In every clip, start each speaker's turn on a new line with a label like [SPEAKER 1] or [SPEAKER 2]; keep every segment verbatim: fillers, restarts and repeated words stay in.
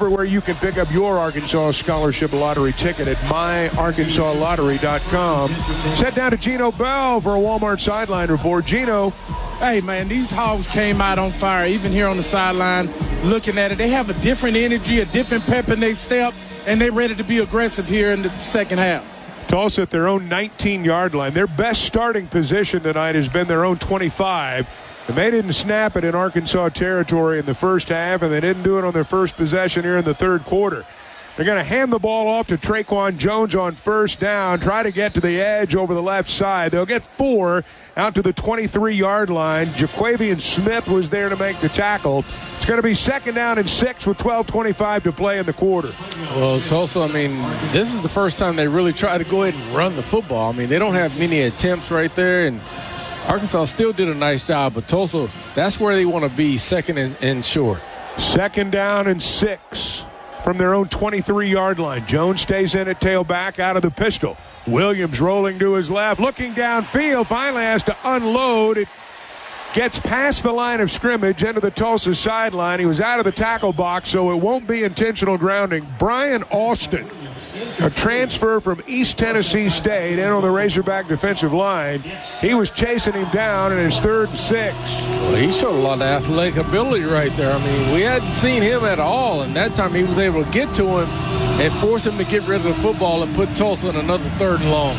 [SPEAKER 1] discover where you can pick up your Arkansas Scholarship Lottery ticket at my arkansas lottery dot com. Set down to Gino Bell for a Walmart sideline report. Gino.
[SPEAKER 2] Hey, man, these Hogs came out on fire, even here on the sideline, looking at it. They have a different energy, a different pep in their step, and they're ready to be aggressive here in the second half.
[SPEAKER 1] Tulsa at their own nineteen-yard line. Their best starting position tonight has been their own twenty-five. And they didn't snap it in Arkansas territory in the first half, and they didn't do it on their first possession here in the third quarter. They're going to hand the ball off to Traquan Jones on first down, try to get to the edge over the left side. They'll get four out to the twenty-three-yard line. Jaquavian Smith was there to make the tackle. It's going to be second down and six with twelve twenty-five to play in the quarter.
[SPEAKER 3] Well, Tulsa, I mean, this is the first time they really try to go ahead and run the football. I mean, they don't have many attempts right there, and Arkansas still did a nice job, but Tulsa, that's where they want to be, second and, and short.
[SPEAKER 1] Second down and six from their own twenty-three-yard line. Jones stays in at tailback out of the pistol. Williams rolling to his left, looking downfield, finally has to unload. It gets past the line of scrimmage into the Tulsa sideline. He was out of the tackle box, so it won't be intentional grounding. Brian Austin, a transfer from East Tennessee State, in on the Razorback defensive line. He was chasing him down, and it's third and six.
[SPEAKER 3] Well, he showed a lot of athletic ability right there. I mean, we hadn't seen him at all, and that time he was able to get to him and force him to get rid of the football and put Tulsa in another third and long.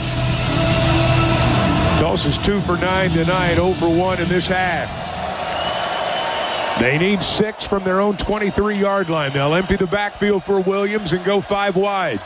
[SPEAKER 1] Tulsa's two for nine tonight, zero for one in this half. They need six from their own twenty-three-yard line. They'll empty the backfield for Williams and go five wides.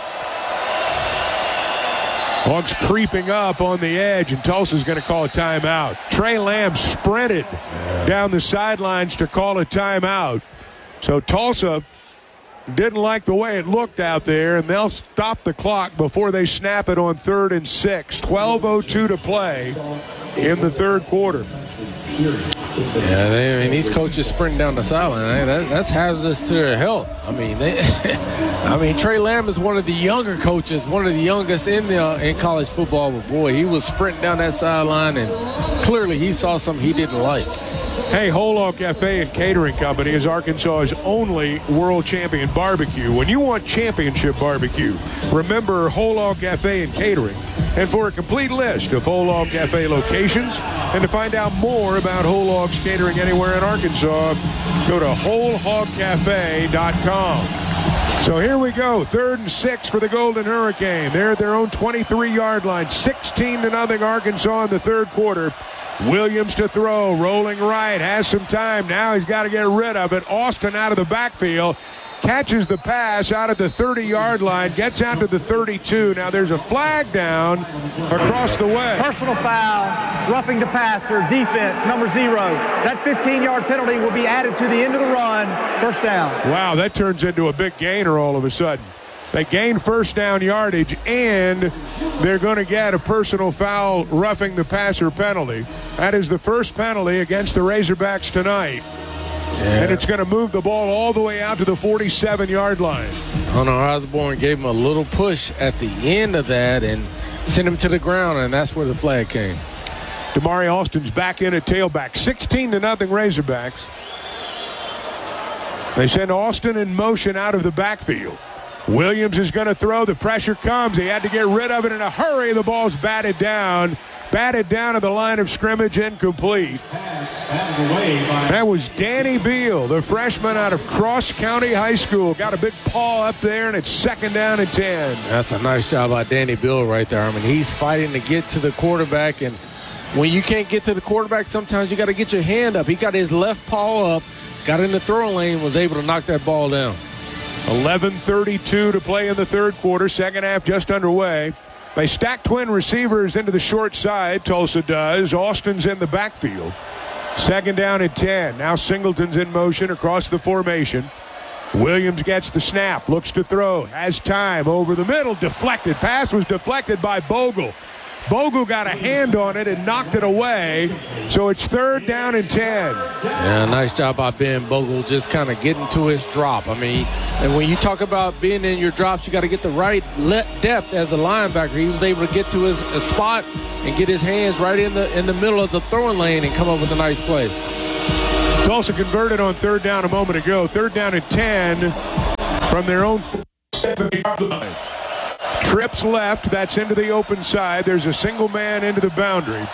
[SPEAKER 1] Hogs creeping up on the edge, and Tulsa's going to call a timeout. Trey Lamb sprinted down the sidelines to call a timeout. So Tulsa didn't like the way it looked out there, and they'll stop the clock before they snap it on third and six. twelve oh two to play in the third quarter.
[SPEAKER 3] Yeah, they, I mean, these coaches sprinting down the sideline, eh? that, that's hazardous to their health. I mean, they, I mean, Trey Lamb is one of the younger coaches, one of the youngest in the uh, in college football. But boy, he was sprinting down that sideline, and clearly he saw something he didn't like.
[SPEAKER 1] Hey, Hole Cafe and Catering Company is Arkansas's only world champion barbecue. When you want championship barbecue, remember Hole Cafe and Catering. And for a complete list of Whole Hog Cafe locations and to find out more about Whole Hogs Catering anywhere in Arkansas, go to whole hog cafe dot com. So here we go, third and six for the Golden Hurricane. They're at their own twenty-three-yard line, sixteen to nothing Arkansas in the third quarter. Williams to throw, rolling right, has some time. Now he's got to get rid of it. Austin out of the backfield. Catches the pass out at the thirty-yard line, gets out to the thirty-two. Now there's a flag down across the way.
[SPEAKER 4] Personal foul, roughing the passer, defense, number zero. That fifteen-yard penalty will be added to the end of the run. First down.
[SPEAKER 1] Wow, that turns into a big gainer all of a sudden. They gain first down yardage, and they're going to get a personal foul roughing the passer penalty. That is the first penalty against the Razorbacks tonight. Yeah. And it's going to move the ball all the way out to the forty-seven-yard line.
[SPEAKER 3] Hunter Osborne gave him a little push at the end of that and sent him to the ground, and that's where the flag came.
[SPEAKER 1] Damari Austin's back in at tailback. sixteen to nothing Razorbacks. They send Austin in motion out of the backfield. Williams is going to throw. The pressure comes. He had to get rid of it in a hurry. The ball's batted down. Batted down to the line of scrimmage, incomplete. That was Danny Beal, the freshman out of Cross County High School. Got a big paw up there, and it's second down and ten.
[SPEAKER 3] That's a nice job by Danny Beal right there. I mean, he's fighting to get to the quarterback, and when you can't get to the quarterback, sometimes you got to get your hand up. He got his left paw up, got in the throwing lane, was able to knock that ball down.
[SPEAKER 1] eleven thirty-two to play in the third quarter. Second half just underway. They stack twin receivers into the short side. Tulsa does. Austin's in the backfield. Second down and ten. Now Singleton's in motion across the formation. Williams gets the snap. Looks to throw. Has time. Over the middle. Deflected. Pass was deflected by Bogle. Bogle got a hand on it and knocked it away. So it's third down and ten.
[SPEAKER 3] Yeah, nice job by Ben Bogle just kind of getting to his drop. I mean, and when you talk about being in your drops, you got to get the right depth as a linebacker. He was able to get to his, his spot and get his hands right in the in the middle of the throwing lane and come up with a nice play.
[SPEAKER 1] Tulsa converted on third down a moment ago. Third down and ten from their own seven-yard line. Trips left. That's into the open side. There's a single man into the boundary.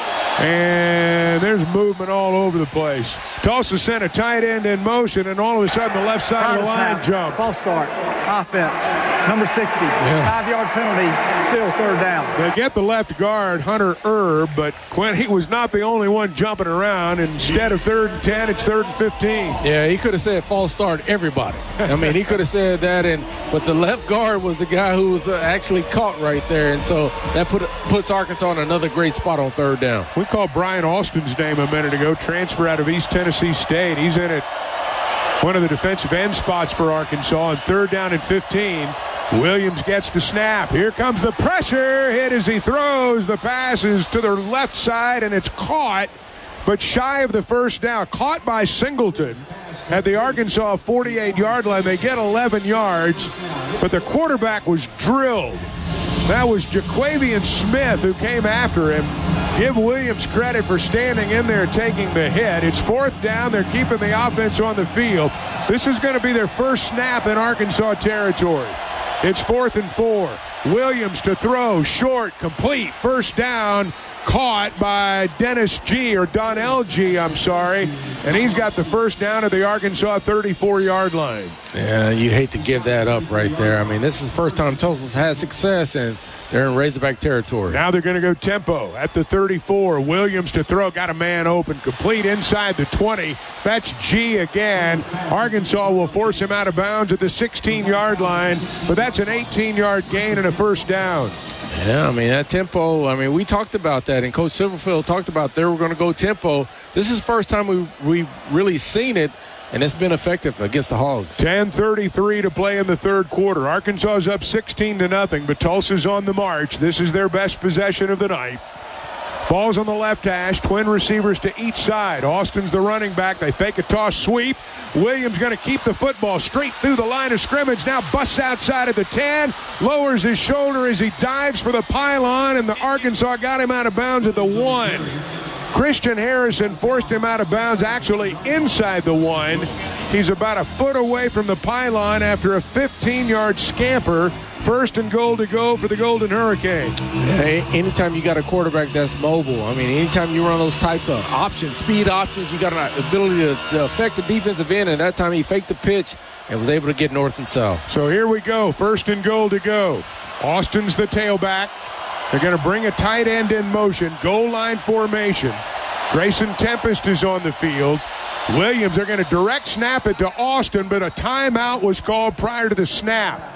[SPEAKER 1] And there's movement all over the place. Tulsa sent a tight end in motion, and all of a sudden the left side of the line jumped.
[SPEAKER 4] False start. Offense. Number sixty. Yeah. Five-yard penalty. Still third down.
[SPEAKER 1] They get the left guard, Hunter Erb, but Quinn, he was not the only one jumping around. Instead of third and ten, it's third and fifteen.
[SPEAKER 3] Yeah, he could have said false start everybody. I mean, he could have said that, and but the left guard was the guy who was uh, actually caught right there, and so that put puts Arkansas in another great spot on third down.
[SPEAKER 1] We called Brian Austin's name a minute ago, transfer out of East Tennessee State. He's in it. One of the defensive end spots for Arkansas on third down and fifteen. Williams gets the snap. Here comes the pressure. Hit as he throws. The pass is to the left side, and it's caught, but shy of the first down. Caught by Singleton at the Arkansas forty-eight-yard line. They get eleven yards, but the quarterback was drilled. That was Jaquavian Smith who came after him. Give Williams credit for standing in there taking the hit. It's fourth down. They're keeping the offense on the field. This is going to be their first snap in Arkansas territory. It's fourth and four. Williams to throw, short, complete, first down, caught by Dennis G, or Donnell G, I'm sorry, and he's got the first down at the Arkansas thirty-four-yard line.
[SPEAKER 3] Yeah, you hate to give that up right there. I mean, this is the first time Tulsa's had success, and they're in Razorback territory.
[SPEAKER 1] Now they're going to go tempo at the thirty-four. Williams to throw. Got a man open. Complete inside the twenty. That's G again. Arkansas will force him out of bounds at the sixteen-yard line, but that's an eighteen-yard gain and a first down.
[SPEAKER 3] Yeah, I mean, that tempo, I mean, we talked about that, and Coach Silverfield talked about they were going to go tempo. This is the first time we, we've really seen it, and it's been effective against the Hogs.
[SPEAKER 1] ten thirty-three to play in the third quarter. Arkansas is up sixteen to nothing, but Tulsa's on the march. This is their best possession of the night. Ball's on the left hash, twin receivers to each side. Austin's the running back. They fake a toss sweep. Williams going to keep the football straight through the line of scrimmage. Now busts outside of the ten, lowers his shoulder as he dives for the pylon, and the Arkansas got him out of bounds at the one. Christian Harrison forced him out of bounds, actually inside the one. He's about a foot away from the pylon after a fifteen-yard scamper. First and goal to go for the Golden Hurricane.
[SPEAKER 3] Hey, anytime you got a quarterback that's mobile, I mean, anytime you run those types of options, speed options, you got an ability to, to affect the defensive end, and that time he faked the pitch and was able to get north and south.
[SPEAKER 1] So here we go, first and goal to go. Austin's the tailback. They're going to bring a tight end in motion, goal line formation. Grayson Tempest is on the field. Williams are going to direct snap it to Austin, but a timeout was called prior to the snap.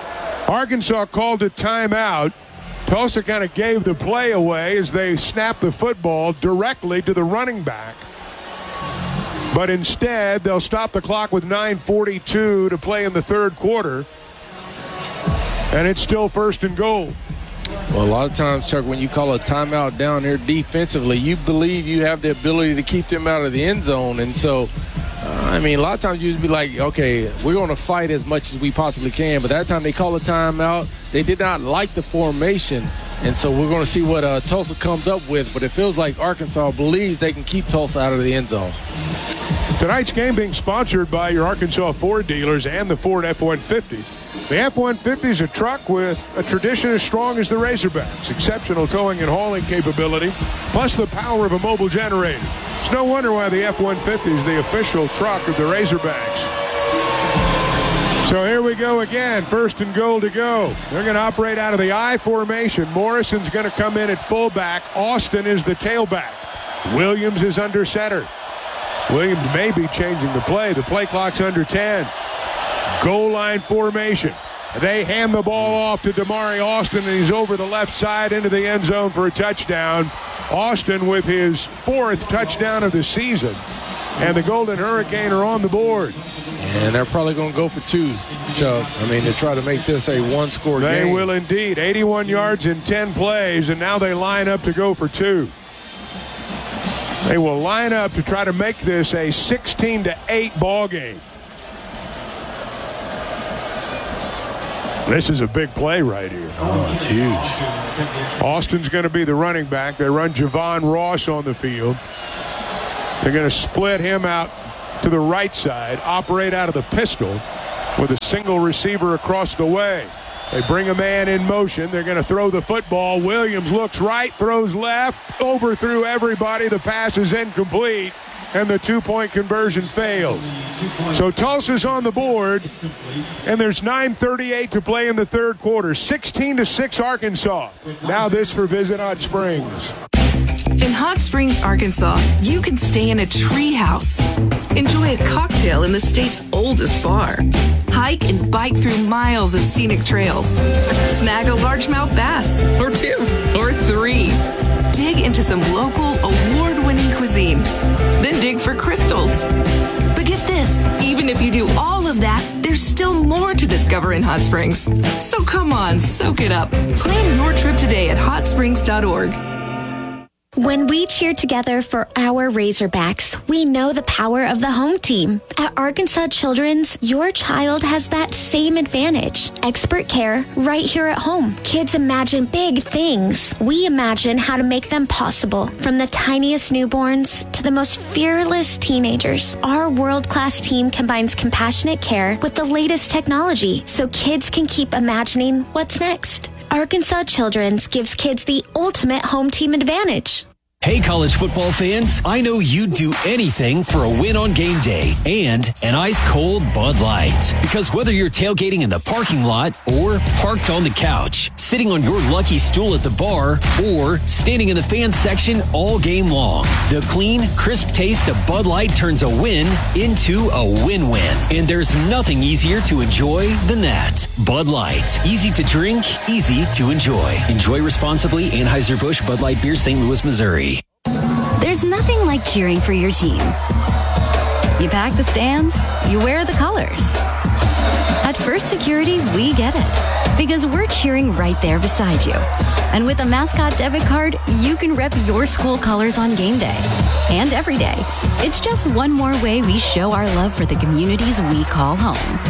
[SPEAKER 1] Arkansas called a timeout. Tulsa kind of gave the play away as they snapped the football directly to the running back. But instead, they'll stop the clock with nine forty-two to play in the third quarter. And it's still first and goal.
[SPEAKER 3] Well, a lot of times, Chuck, when you call a timeout down there defensively, you believe you have the ability to keep them out of the end zone. And so, uh, I mean, a lot of times you'd be like, okay, we're going to fight as much as we possibly can. But that time they call a timeout. They did not like the formation. And so we're going to see what uh, Tulsa comes up with. But it feels like Arkansas believes they can keep Tulsa out of the end zone.
[SPEAKER 1] Tonight's game being sponsored by your Arkansas Ford dealers and the Ford F one fifty. The F one fifty is a truck with a tradition as strong as the Razorbacks. Exceptional towing and hauling capability, plus the power of a mobile generator. It's no wonder why the F one fifty is the official truck of the Razorbacks. So here we go again, first and goal to go. They're going to operate out of the I formation. Morrison's going to come in at fullback. Austin is the tailback. Williams is under center. Williams may be changing the play. The play clock's under ten. Goal line formation. They hand the ball off to Damari Austin, and he's over the left side into the end zone for a touchdown. Austin with his fourth touchdown of the season. And the Golden Hurricane are on the board.
[SPEAKER 3] And they're probably going to go for two, Chuck. I mean, to try to make this a one-score game.
[SPEAKER 1] They will indeed. eighty-one yards in ten plays, and now they line up to go for two. They will line up to try to make this a sixteen to eight ball game. This is a big play right here.
[SPEAKER 3] Oh, it's huge.
[SPEAKER 1] Austin's going to be the running back. They run Javon Ross on the field. They're going to split him out to the right side, operate out of the pistol. with a single receiver across the way. They bring a man in motion. They're going to throw the football. Williams looks right, throws left, overthrew everybody. The pass is incomplete, and the two-point conversion fails. So Tulsa's on the board, and there's nine thirty-eight to play in the third quarter. sixteen to six Arkansas. Now this for Visit Hot Springs.
[SPEAKER 5] In Hot Springs, Arkansas, you can stay in a tree house, enjoy a cocktail in the state's oldest bar, hike and bike through miles of scenic trails, snag a largemouth bass, or two, or three, dig into some local award-winning cuisine, then dig for crystals. But get this, even if you do all of that, there's still more to discover in Hot Springs. So come on, soak it up. Plan your trip today at hot springs dot org.
[SPEAKER 6] When we cheer together for our Razorbacks, we know the power of the home team. At Arkansas Children's, your child has that same advantage. Expert care right here at home. Kids imagine big things. We imagine how to make them possible. From the tiniest newborns to the most fearless teenagers, our world-class team combines compassionate care with the latest technology so kids can keep imagining what's next. Arkansas Children's gives kids the ultimate home team advantage.
[SPEAKER 7] Hey, college football fans, I know you'd do anything for a win on game day and an ice-cold Bud Light. Because whether you're tailgating in the parking lot or parked on the couch, sitting on your lucky stool at the bar, or standing in the fan section all game long, the clean, crisp taste of Bud Light turns a win into a win-win. And there's nothing easier to enjoy than that. Bud Light. Easy to drink, easy to enjoy. Enjoy responsibly. Anheuser-Busch Bud Light Beer, Saint Louis, Missouri.
[SPEAKER 8] There's nothing like cheering for your team. You pack the stands, you wear the colors. At First Security, we get it, because we're cheering right there beside you. And with a Mascot debit card, you can rep your school colors on game day and every day. It's just one more way we show our love for the communities we call home.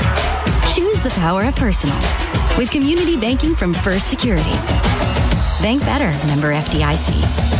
[SPEAKER 8] Choose the power of personal with community banking from First Security. Bank better, member F D I C.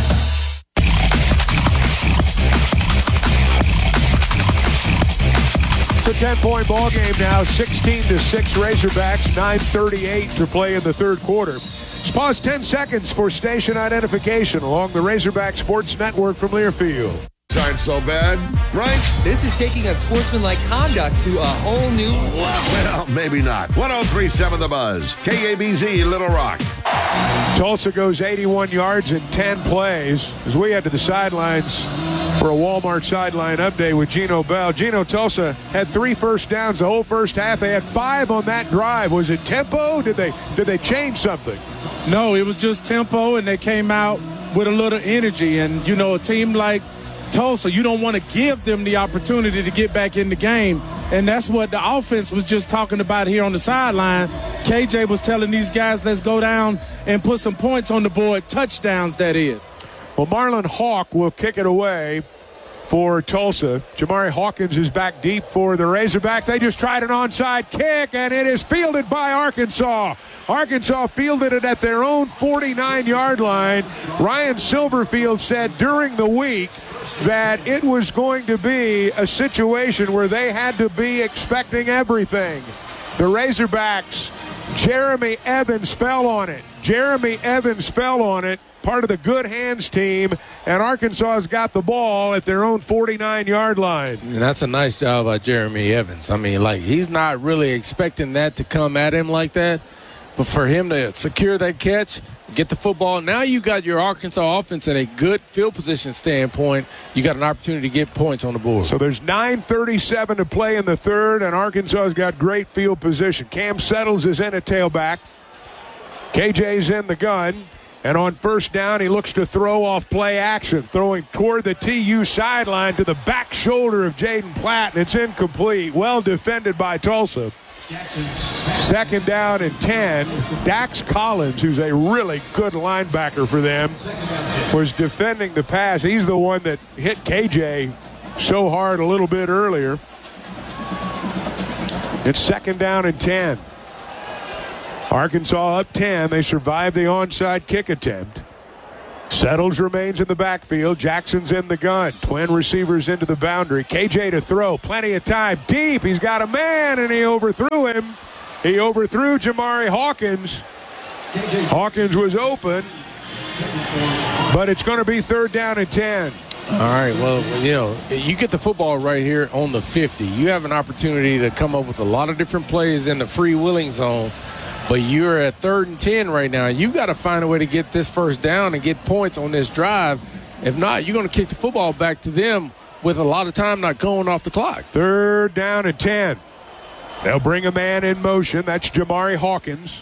[SPEAKER 1] It's a ten-point ball game now, sixteen to six Razorbacks, nine thirty-eight to play in the third quarter. Let's pause ten seconds for station identification along the Razorback Sports Network from Learfield.
[SPEAKER 9] Aren't so bad, right?
[SPEAKER 10] This is taking unsportsmanlike conduct to a whole new level.
[SPEAKER 9] Well, maybe not. one oh three point seven The Buzz, K A B Z, Little Rock.
[SPEAKER 1] Tulsa goes eighty-one yards in ten plays as we head to the sidelines for a Walmart sideline update with Gino Bell. Gino, Tulsa had three first downs the whole first half. They had five on that drive. Was it tempo? Did they did they change something?
[SPEAKER 2] No, it was just tempo, and they came out with a little energy. And, you know, a team like Tulsa, you don't want to give them the opportunity to get back in the game. And that's what the offense was just talking about here on the sideline. K J was telling these guys, let's go down and put some points on the board, touchdowns, that is.
[SPEAKER 1] Well, Marlon Hawk will kick it away for Tulsa. Jamari Hawkins is back deep for the Razorbacks. They just tried an onside kick, and it is fielded by Arkansas. Arkansas fielded it at their own forty-nine-yard line. Ryan Silverfield said during the week that it was going to be a situation where they had to be expecting everything. The Razorbacks, Jeremy Evans fell on it. Jeremy Evans fell on it, part of the Good Hands team, and Arkansas has got the ball at their own forty-nine-yard line.
[SPEAKER 3] And that's a nice job by Jeremy Evans. I mean, like, he's not really expecting that to come at him like that, but for him to secure that catch, get the football, now you got your Arkansas offense at a good field position standpoint. You got an opportunity to get points on the board.
[SPEAKER 1] So there's nine thirty-seven to play in the third, and Arkansas has got great field position. Cam Settles is in at tailback. K J's in the gun. And on first down, he looks to throw off play action, throwing toward the T U sideline to the back shoulder of Jaden Platt, and it's incomplete. Well defended by Tulsa. Second down and ten. Dax Collins, who's a really good linebacker for them, was defending the pass. He's the one that hit K J so hard a little bit earlier. It's second down and ten. Arkansas up ten. They survived the onside kick attempt. Settles remains in the backfield. Jackson's in the gun. Twin receivers into the boundary. K J to throw. Plenty of time. Deep. He's got a man, and he overthrew him. He overthrew Jamari Hawkins. Hawkins was open, but it's going to be third down and ten.
[SPEAKER 3] All right, well, you know, you get the football right here on the fifty. You have an opportunity to come up with a lot of different plays in the free-willing zone. But you're at third and ten right now. You've got to find a way to get this first down and get points on this drive. If not, you're going to kick the football back to them with a lot of time not going off the clock.
[SPEAKER 1] Third down and ten. They'll bring a man in motion. That's Jamari Hawkins.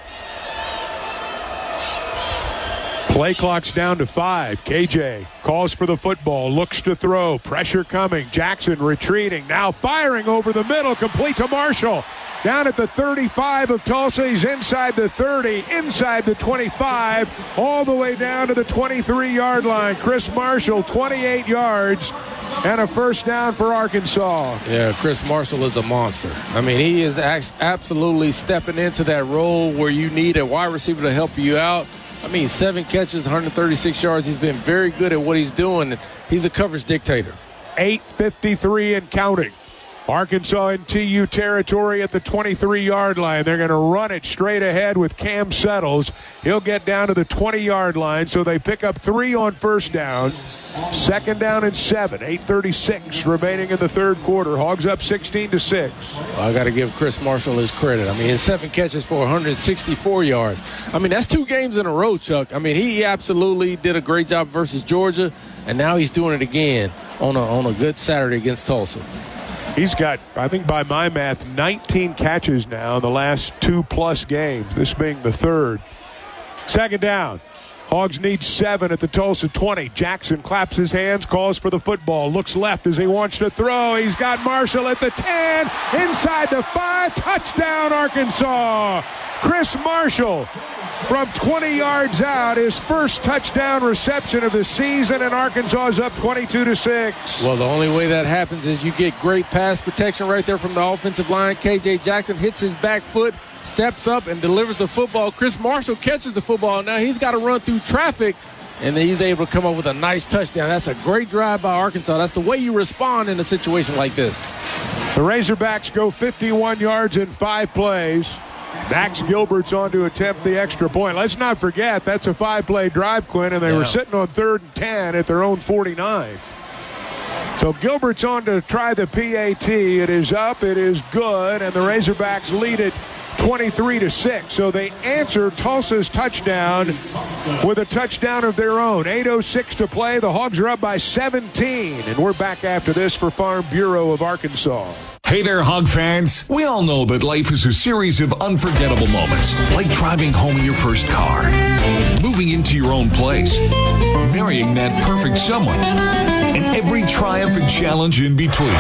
[SPEAKER 1] Play clock's down to five. K J calls for the football, looks to throw. Pressure coming. Jackson retreating. Now firing over the middle. Complete to Marshall. Down at the thirty-five of Tulsa. He's inside the thirty, inside the twenty-five, all the way down to the twenty-three-yard line. Chris Marshall, twenty-eight yards, and a first down for Arkansas.
[SPEAKER 3] Yeah, Chris Marshall is a monster. I mean, he is absolutely stepping into that role where you need a wide receiver to help you out. I mean, seven catches, one hundred thirty-six yards. He's been very good at what he's doing. He's a coverage dictator.
[SPEAKER 1] eight fifty-three and counting. Arkansas in T U territory at the twenty-three-yard line. They're going to run it straight ahead with Cam Settles. He'll get down to the twenty-yard line, so they pick up three on first down. Second down and seven. eight thirty-six remaining in the third quarter. Hogs up sixteen to six.
[SPEAKER 3] Well, I got to give Chris Marshall his credit. I mean, his seven catches for one hundred sixty-four yards. I mean, that's two games in a row, Chuck. I mean, he absolutely did a great job versus Georgia, and now he's doing it again on a, on a good Saturday against Tulsa.
[SPEAKER 1] He's got, I think by my math, nineteen catches now in the last two-plus games, this being the third. Second down. Hogs need seven at the Tulsa twenty. Jackson claps his hands, calls for the football, looks left as he wants to throw. He's got Marshall at the ten, inside the five. Touchdown, Arkansas. Chris Marshall from twenty yards out, his first touchdown reception of the season, and Arkansas is up twenty-two to six.
[SPEAKER 3] Well, the only way that happens is you get great pass protection right there from the offensive line. K J Jackson hits his back foot, steps up, and delivers the football. Chris Marshall catches the football. Now he's got to run through traffic, and then he's able to come up with a nice touchdown. That's a great drive by Arkansas. That's the way you respond in a situation like this.
[SPEAKER 1] The Razorbacks go fifty-one yards in five plays. Max Gilbert's on to attempt the extra point. Let's not forget, that's a five-play drive, Quinn, and they yeah. were sitting on third and ten at their own forty-nine. So Gilbert's on to try the P A T. It is up, it is good, and the Razorbacks lead it twenty-three to six. So they answer Tulsa's touchdown with a touchdown of their own. eight oh six to play. The Hogs are up by seventeen, and we're back after this for Farm Bureau of Arkansas.
[SPEAKER 11] Hey there, Hog fans. We all know that life is a series of unforgettable moments, like driving home in your first car, moving into your own place, marrying that perfect someone, and every triumph and challenge in between.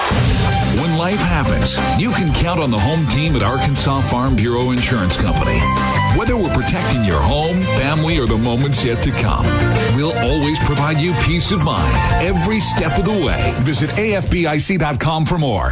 [SPEAKER 11] When life happens, you can count on the home team at Arkansas Farm Bureau Insurance Company. Whether we're protecting your home, family, or the moments yet to come, we'll always provide you peace of mind every step of the way. Visit A F B I C dot com for more.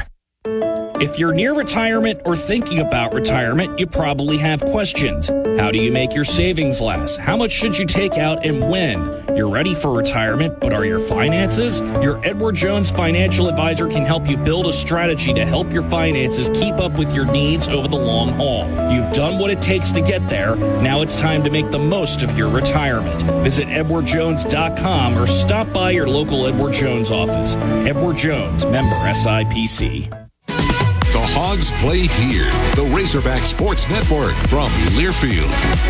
[SPEAKER 12] If you're near retirement or thinking about retirement, you probably have questions. How do you make your savings last? How much should you take out and when? You're ready for retirement, but are your finances? Your Edward Jones financial advisor can help you build a strategy to help your finances keep up with your needs over the long haul. You've done what it takes to get there. Now it's time to make the most of your retirement. Visit Edward Jones dot com or stop by your local Edward Jones office. Edward Jones, member S I P C.
[SPEAKER 13] The Hogs play here. The Razorback Sports Network from Learfield.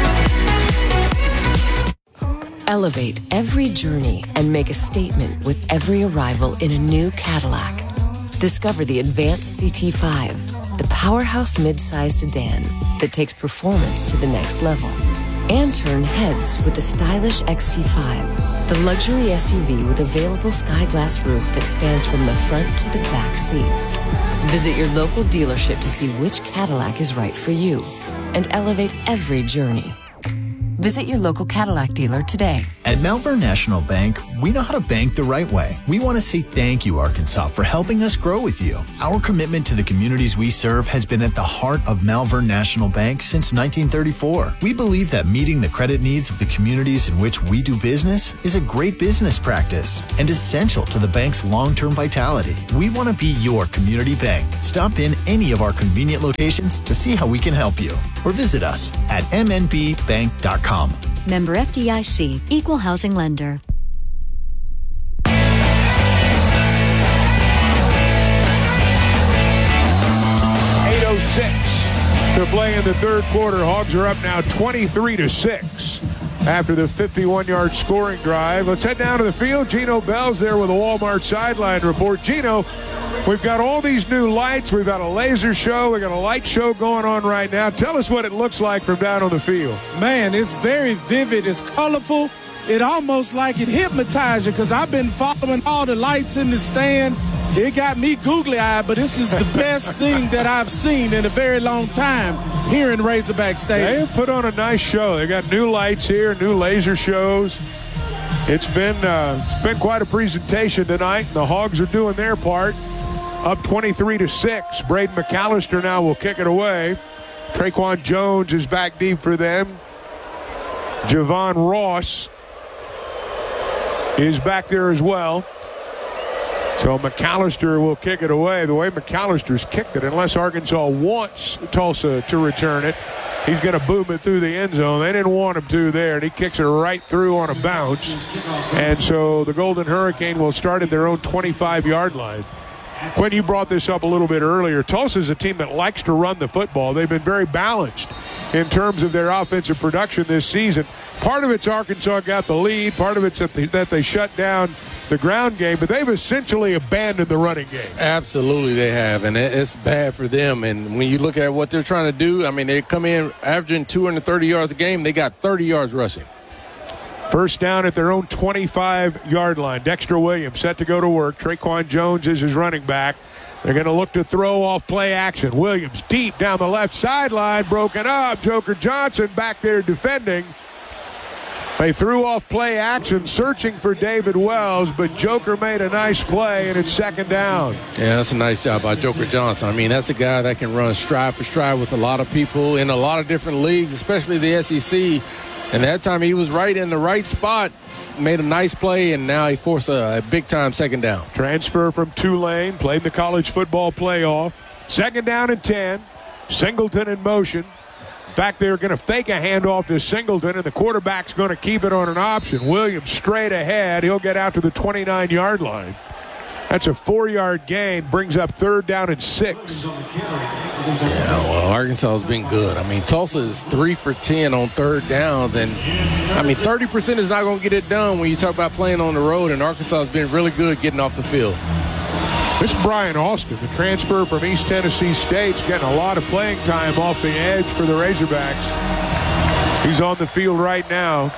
[SPEAKER 14] Elevate every journey and make a statement with every arrival in a new Cadillac. Discover the Advanced C T five, the powerhouse midsize sedan that takes performance to the next level. And turn heads with the stylish X T five, the luxury S U V with available sky glass roof that spans from the front to the back seats. Visit your local dealership to see which Cadillac is right for you and elevate every journey. Visit your local Cadillac dealer today.
[SPEAKER 15] At Malvern National Bank, we know how to bank the right way. We want to say thank you, Arkansas, for helping us grow with you. Our commitment to the communities we serve has been at the heart of Malvern National Bank since nineteen thirty-four. We believe that meeting the credit needs of the communities in which we do business is a great business practice and essential to the bank's long-term vitality. We want to be your community bank. Stop in any of our convenient locations to see how we can help you, or visit us at m n b bank dot com.
[SPEAKER 16] Member F D I C, Equal Housing Lender.
[SPEAKER 1] eight oh six to play in the third quarter. Hogs are up now twenty-three to six after the fifty-one-yard scoring drive. Let's head down to the field. Gino Bell's there with a Walmart sideline report. Gino, we've got all these new lights. We've got a laser show. We've got a light show going on right now. Tell us what it looks like from down on the field.
[SPEAKER 2] Man, it's very vivid. It's colorful. It almost like it hypnotizes you because I've been following all the lights in the stand. It got me googly-eyed, but this is the best thing that I've seen in a very long time here in Razorback Stadium.
[SPEAKER 1] They have put on a nice show. They got new lights here, new laser shows. It's been uh, it's been quite a presentation tonight. The Hogs are doing their part. Up twenty-three to six. Braden McAllister now will kick it away. Traquan Jones is back deep for them. Javon Ross is back there as well. So McAllister will kick it away. The way McAllister's kicked it, unless Arkansas wants Tulsa to return it, he's going to boom it through the end zone. They didn't want him to there, and he kicks it right through on a bounce. And so the Golden Hurricane will start at their own twenty-five-yard line. Quinn, you brought this up a little bit earlier. Tulsa's a team that likes to run the football. They've been very balanced in terms of their offensive production this season. Part of it's Arkansas got the lead. Part of it's that they, that they shut down the ground game, but they've essentially abandoned the running game.
[SPEAKER 3] Absolutely they have, and it's bad for them. And when you look at what they're trying to do, I mean, they come in averaging two hundred thirty yards a game. They got thirty yards rushing.
[SPEAKER 1] First down at their own twenty-five-yard line. Dexter Williams set to go to work. Traquan Jones is his running back. They're going to look to throw off play action. Williams deep down the left sideline, broken up. Joker Johnson back there defending. They threw off play action, searching for David Wells, but Joker made a nice play, and it's second down.
[SPEAKER 3] Yeah, that's a nice job by Joker Johnson. I mean, that's a guy that can run stride for stride with a lot of people in a lot of different leagues, especially the S E C. And that time he was right in the right spot, made a nice play, and now he forced a, a big-time second down.
[SPEAKER 1] Transfer from Tulane, played in the college football playoff. Second down and ten. Singleton in motion. Back there going to fake a handoff to Singleton, and the quarterback's going to keep it on an option. Williams straight ahead. He'll get out to the twenty-nine-yard line. That's a four-yard gain, brings up third down and six.
[SPEAKER 3] Yeah, well, Arkansas has been good. I mean, Tulsa is three for ten on third downs, and, I mean, thirty percent is not going to get it done when you talk about playing on the road, and Arkansas has been really good getting off the field.
[SPEAKER 1] This is Brian Austin, the transfer from East Tennessee State, getting a lot of playing time off the edge for the Razorbacks. He's on the field right now.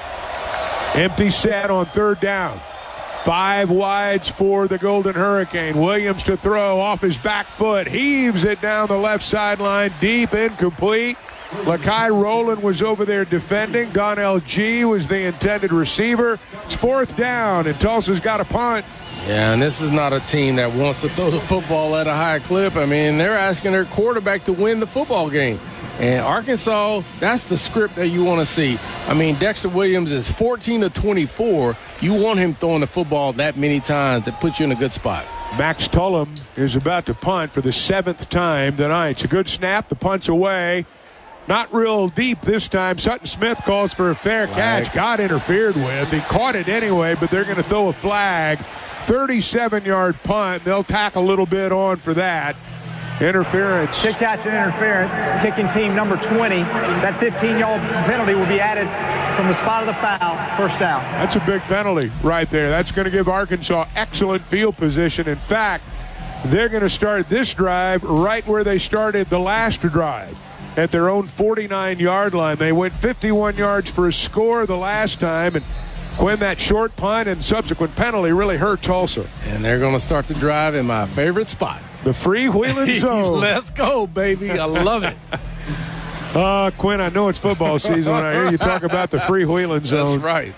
[SPEAKER 1] Empty set on third down. Five wides for the Golden Hurricane. Williams to throw off his back foot. Heaves it down the left sideline. Deep, incomplete. Lakai Rowland was over there defending. Donnell G was the intended receiver. It's fourth down, and Tulsa's got a punt.
[SPEAKER 3] Yeah, and this is not a team that wants to throw the football at a high clip. I mean, they're asking their quarterback to win the football game. And Arkansas, that's the script that you want to see. I mean, Dexter Williams is fourteen to twenty-four. You want him throwing the football that many times. It puts you in a good spot.
[SPEAKER 1] Max Tullum is about to punt for the seventh time tonight. It's a good snap. The punt's away. Not real deep this time. Sutton Smith calls for a fair flag. Catch. Got interfered with. He caught it anyway, but they're going to throw a flag. thirty-seven-yard punt. They'll tack a little bit on for that. Interference.
[SPEAKER 4] Kick catch and interference. Kicking team number twenty. That fifteen-yard penalty will be added from the spot of the foul. First down.
[SPEAKER 1] That's a big penalty right there. That's going to give Arkansas excellent field position. In fact, they're going to start this drive right where they started the last drive, at their own forty-nine-yard line. They went fifty-one yards for a score the last time, and Quinn, that short punt and subsequent penalty really hurt Tulsa.
[SPEAKER 3] And they're going to start the drive in my favorite spot.
[SPEAKER 1] The freewheeling zone.
[SPEAKER 3] Let's go, baby. I love it.
[SPEAKER 1] Uh, Quinn, I know it's football season when I hear you talk about the freewheeling zone.
[SPEAKER 3] That's right.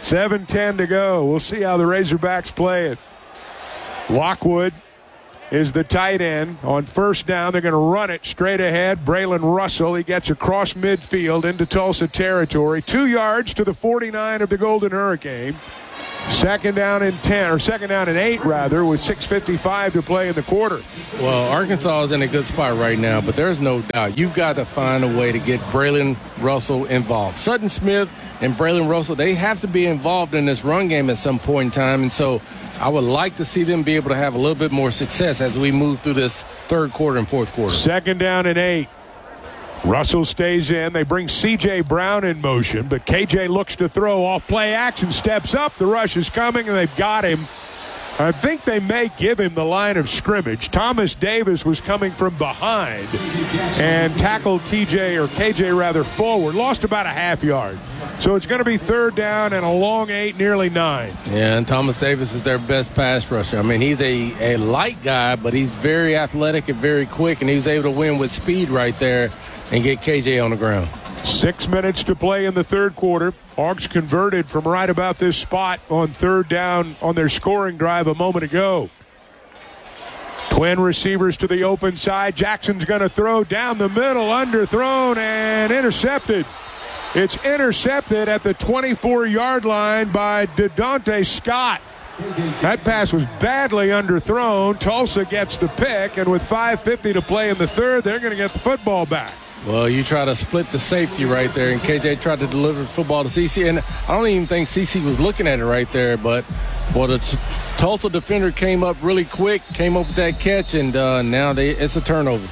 [SPEAKER 1] seven ten to go. We'll see how the Razorbacks play it. Lockwood is the tight end. On first down, they're going to run it straight ahead. Braylon Russell, he gets across midfield into Tulsa territory. Two yards to the forty-nine of the Golden Hurricane. Second down and ten, or second down and eight, rather, with six fifty-five to play in the quarter.
[SPEAKER 3] Well, Arkansas is in a good spot right now, but there's no doubt you've got to find a way to get Braylon Russell involved. Sutton Smith and Braylon Russell, they have to be involved in this run game at some point in time, and so I would like to see them be able to have a little bit more success as we move through this third quarter and fourth quarter.
[SPEAKER 1] Second down and eight. Russell stays in. They bring C J Brown in motion, but K J looks to throw off play action, steps up. The rush is coming, and they've got him. I think they may give him the line of scrimmage. Thomas Davis was coming from behind and tackled T J, or K J rather, forward. Lost about a half yard. So it's going to be third down and a long eight, nearly nine.
[SPEAKER 3] Yeah, and Thomas Davis is their best pass rusher. I mean, he's a, a light guy, but he's very athletic and very quick, and he's able to win with speed right there and get K J on the ground.
[SPEAKER 1] Six minutes to play in the third quarter. Hawks converted from right about this spot on third down on their scoring drive a moment ago. Twin receivers to the open side. Jackson's going to throw down the middle, underthrown and intercepted. It's intercepted at the twenty-four-yard line by DeDonte Scott. That pass was badly underthrown. Tulsa gets the pick, and with five fifty to play in the third, they're going to get the football back.
[SPEAKER 3] Well, you try to split the safety right there, and K J tried to deliver the football to C C, and I don't even think C C was looking at it right there, but well, the t- Tulsa defender came up really quick, came up with that catch, and uh, now they, it's a turnover.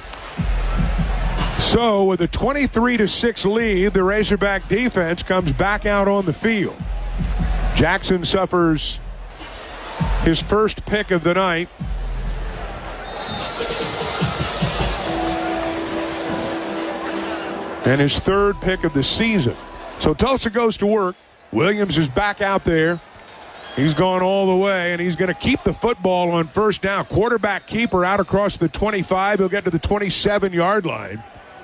[SPEAKER 1] So with a twenty-three to six lead, the Razorback defense comes back out on the field. Jackson suffers his first pick of the night. And his third pick of the season. So Tulsa goes to work. Williams is back out there. He's gone all the way, and he's going to keep the football on first down. Quarterback keeper out across the twenty-five. He'll get to the twenty-seven-yard line.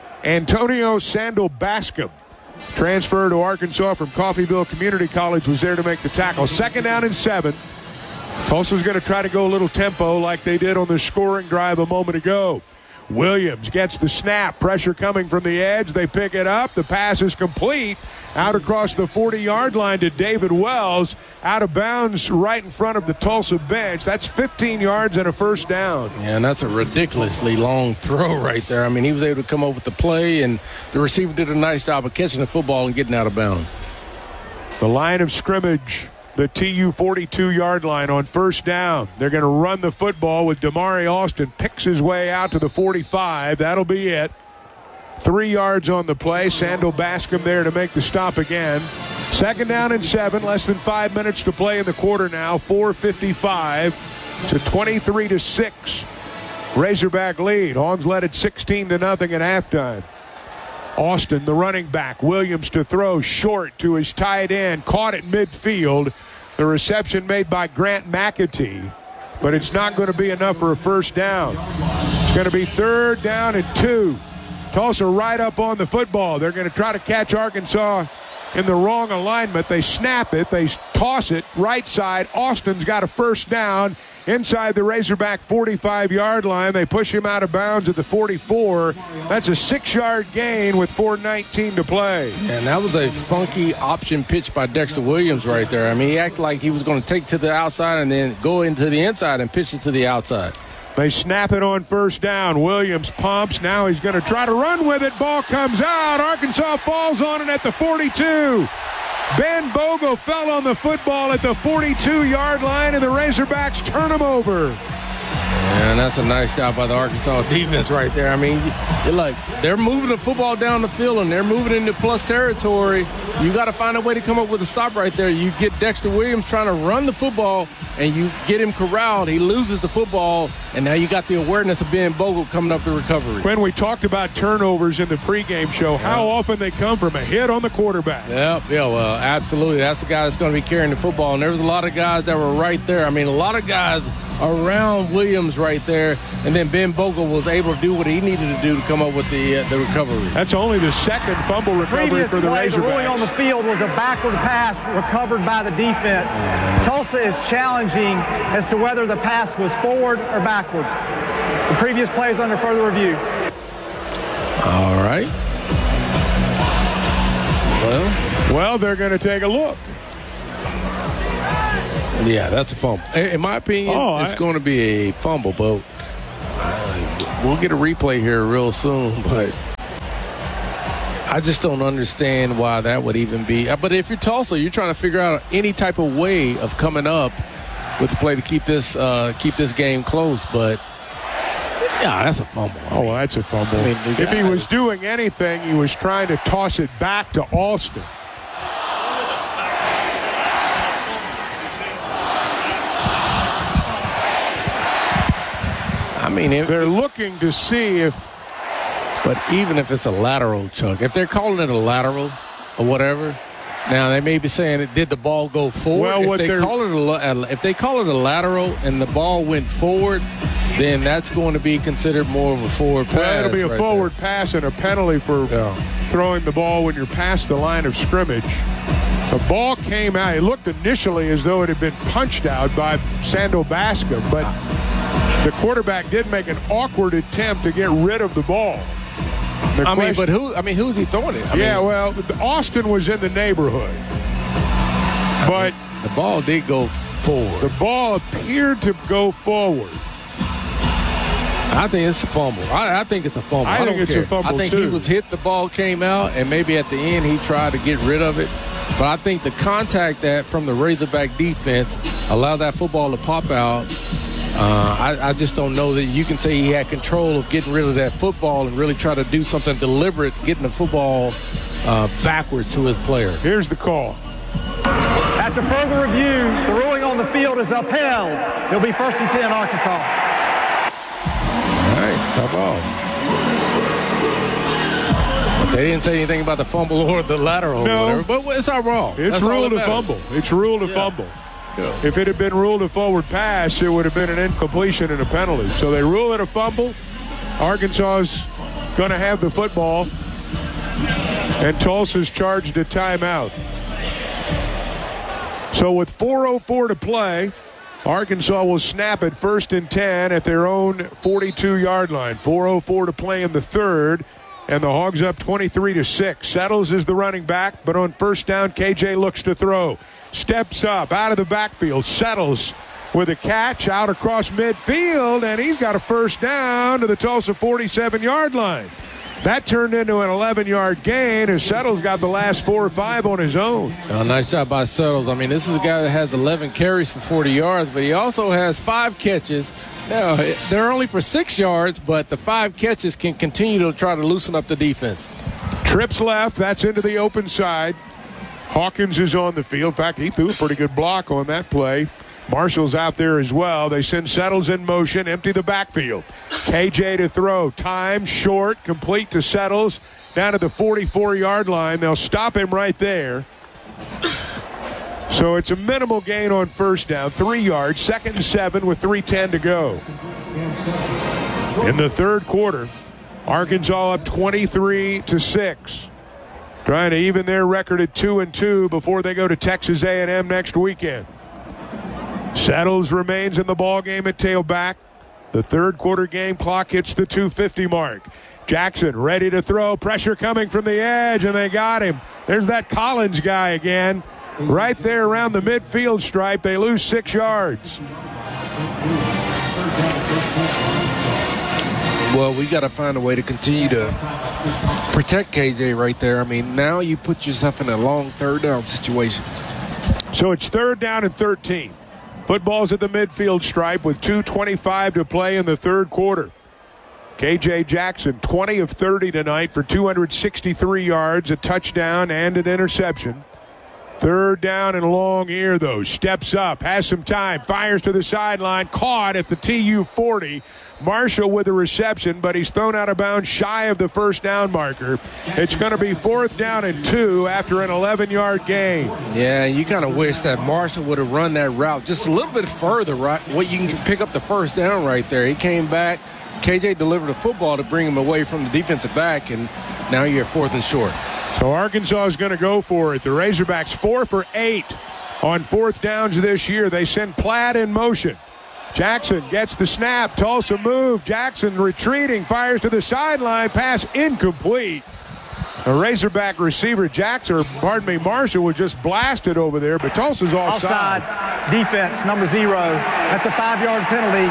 [SPEAKER 1] Antonio Sandal Bascom, transferred to Arkansas from Coffeyville Community College, was there to make the tackle. Second down and seven. Tulsa's going to try to go a little tempo like they did on the scoring drive a moment ago. Williams gets the snap. Pressure coming from the edge. They pick it up. The pass is complete. Out across the forty-yard line to David Wells. Out of bounds right in front of the Tulsa bench. That's fifteen yards and a first down.
[SPEAKER 3] Yeah, and that's a ridiculously long throw right there. I mean, he was able to come up with the play, and the receiver did a nice job of catching the football and getting out of bounds.
[SPEAKER 1] The line of scrimmage, the T U forty-two-yard line on first down. They're going to run the football with Damari Austin. Picks his way out to the forty-five. That'll be it. Three yards on the play. Sandal Bascom there to make the stop again. Second down and seven. Less than five minutes to play in the quarter now. four fifty-five to twenty-three to six. Razorback lead. Hogs led it sixteen to nothing at halftime. Austin, the running back. Williams to throw short to his tight end. Caught at midfield. The reception made by Grant McAtee. But it's not going to be enough for a first down. It's going to be third down and two. Tulsa right up on the football. They're going to try to catch Arkansas in the wrong alignment. They snap it. They toss it right side. Austin's got a first down inside the Razorback forty-five-yard line. They push him out of bounds at the forty-four. That's a six-yard gain with four nineteen to play.
[SPEAKER 3] And that was a funky option pitch by Dexter Williams right there. I mean, he acted like he was going to take to the outside and then go into the inside and pitch it to the outside.
[SPEAKER 1] They snap it on first down. Williams pumps. Now he's going to try to run with it. Ball comes out. Arkansas falls on it at the forty-two. Ben Bogle fell on the football at the forty-two-yard line, and the Razorbacks turn him over.
[SPEAKER 3] And that's a nice job by the Arkansas defense right there. I mean, you're like, they're moving the football down the field, and they're moving into plus territory. You got to find a way to come up with a stop right there. You get Dexter Williams trying to run the football, and you get him corralled. He loses the football, and now you got the awareness of Ben Bogle coming up the recovery.
[SPEAKER 1] When we talked about turnovers in the pregame show, yeah. How often they come from a hit on the quarterback.
[SPEAKER 3] Yeah, yeah, well, absolutely. That's the guy that's going to be carrying the football, and there was a lot of guys that were right there. I mean, a lot of guys around Williams right there, and then Ben Bogle was able to do what he needed to do to come up with the uh, the recovery.
[SPEAKER 1] That's only the second fumble recovery
[SPEAKER 4] Previous
[SPEAKER 1] for the
[SPEAKER 4] play,
[SPEAKER 1] Razorbacks.
[SPEAKER 4] The ruling on the field was a backward pass recovered by the defense. Tulsa is challenging as to whether the pass was forward or backwards. The previous play is under further review.
[SPEAKER 3] All right. Well,
[SPEAKER 1] well, they're going to take a look.
[SPEAKER 3] Yeah, that's a fumble. In my opinion,
[SPEAKER 1] oh,
[SPEAKER 3] it's
[SPEAKER 1] I,
[SPEAKER 3] going to be a fumble, but we'll get a replay here real soon, but I just don't understand why that would even be. But if you're Tulsa, you're trying to figure out any type of way of coming up with the play to keep this uh, keep this game close, but yeah, that's a fumble. I
[SPEAKER 1] oh,
[SPEAKER 3] mean,
[SPEAKER 1] that's a fumble. I mean, if he was doing anything, he was trying to toss it back to Alston.
[SPEAKER 3] I mean, if,
[SPEAKER 1] they're looking to see if.
[SPEAKER 3] But even if it's a lateral, Chuck, if they're calling it a lateral or whatever, now they may be saying, it, did the ball go forward?
[SPEAKER 1] Well, what
[SPEAKER 3] if they call it a, if they call it a lateral and the ball went forward, then that's going to be considered more of a forward pass.
[SPEAKER 1] Well, it'll be a
[SPEAKER 3] right
[SPEAKER 1] forward
[SPEAKER 3] there.
[SPEAKER 1] pass and a penalty for yeah. throwing the ball when you're past the line of scrimmage. The ball came out. It looked initially as though it had been punched out by Sando Bascom, but the quarterback did make an awkward attempt to get rid of the ball. The
[SPEAKER 3] I
[SPEAKER 1] question,
[SPEAKER 3] mean, but who? I mean, who's he throwing it? I
[SPEAKER 1] yeah,
[SPEAKER 3] mean,
[SPEAKER 1] well, Austin was in the neighborhood, but
[SPEAKER 3] I mean, the ball did go forward.
[SPEAKER 1] The ball appeared to go forward.
[SPEAKER 3] I think it's a fumble. I, I think it's a fumble.
[SPEAKER 1] I,
[SPEAKER 3] I
[SPEAKER 1] think
[SPEAKER 3] don't
[SPEAKER 1] it's
[SPEAKER 3] care.
[SPEAKER 1] a fumble
[SPEAKER 3] I think
[SPEAKER 1] too.
[SPEAKER 3] he was hit. The ball came out, and maybe at the end he tried to get rid of it. But I think the contact that from the Razorback defense allowed that football to pop out. Uh, I, I just don't know that you can say he had control of getting rid of that football and really try to do something deliberate, getting the football uh, backwards to his player.
[SPEAKER 1] Here's the call.
[SPEAKER 4] After further review, the ruling on the field is upheld. It'll be first and ten, Arkansas.
[SPEAKER 3] All right, top ball. But they didn't say anything about the fumble or the lateral
[SPEAKER 1] no.
[SPEAKER 3] or whatever, but it's not wrong.
[SPEAKER 1] It's
[SPEAKER 3] That's
[SPEAKER 1] ruled a
[SPEAKER 3] matters.
[SPEAKER 1] fumble. It's ruled a
[SPEAKER 3] yeah.
[SPEAKER 1] fumble.
[SPEAKER 3] Yeah.
[SPEAKER 1] If it had been ruled a forward pass, it would have been an incompletion and a penalty. So they rule it a fumble. Arkansas's going to have the football, and Tulsa's charged a timeout. So with four oh four to play, Arkansas will snap it first and ten at their own forty-two-yard line. four oh four to play in the third, and the Hogs up twenty-three to six. Settles is the running back, but on first down, K J looks to throw. Steps up out of the backfield, settles with a catch out across midfield, and he's got a first down to the Tulsa forty-seven-yard line. That turned into an eleven-yard gain as Settles got the last four or five on his own.
[SPEAKER 3] Oh, nice job by Settles. I mean, this is a guy that has eleven carries for forty yards, but he also has five catches. Now, they're only for six yards, but the five catches can continue to try to loosen up the defense.
[SPEAKER 1] Trips left. That's into the open side. Hawkins is on the field. In fact, he threw a pretty good block on that play. Marshall's out there as well. They send Settles in motion, empty the backfield. K J to throw. Time short, complete to Settles down to the forty-four-yard line. They'll stop him right there. So it's a minimal gain on first down. Three yards, second and seven with three ten to go. In the third quarter, Arkansas up twenty-three to six. Trying to even their record at two and two before they go to Texas A and M next weekend. Settles remains in the ball game at tailback. The third quarter game clock hits the two fifty mark. Jackson ready to throw. Pressure coming from the edge, and they got him. There's that Collins guy again. Right there around the midfield stripe. They lose six yards.
[SPEAKER 3] Well, we got to find a way to continue to protect K J right there. I mean, now you put yourself in a long third down situation.
[SPEAKER 1] So it's third down and thirteen. Football's at the midfield stripe with two twenty-five to play in the third quarter. K J Jackson, twenty of thirty tonight for two hundred sixty-three yards, a touchdown and an interception. Third down and long here, though. Steps up, has some time, fires to the sideline, caught at the T U forty Marshall with the reception, but he's thrown out of bounds shy of the first down marker. It's going to be fourth down and two after an eleven-yard gain.
[SPEAKER 3] Yeah, you kind of wish that Marshall would have run that route just a little bit further, right? What you can pick up the first down right there. He came back. K J delivered the football to bring him away from the defensive back, and now you're at fourth and short.
[SPEAKER 1] So Arkansas is going to go for it. The Razorbacks four for eight on fourth downs this year. They send Platt in motion. Jackson gets the snap. Tulsa move. Jackson retreating, fires to the sideline. Pass incomplete. A Razorback receiver, Jackson, or pardon me, Marshall was just blasted over there, but Tulsa's offside.
[SPEAKER 4] Offside, defense, number zero. That's a five-yard penalty.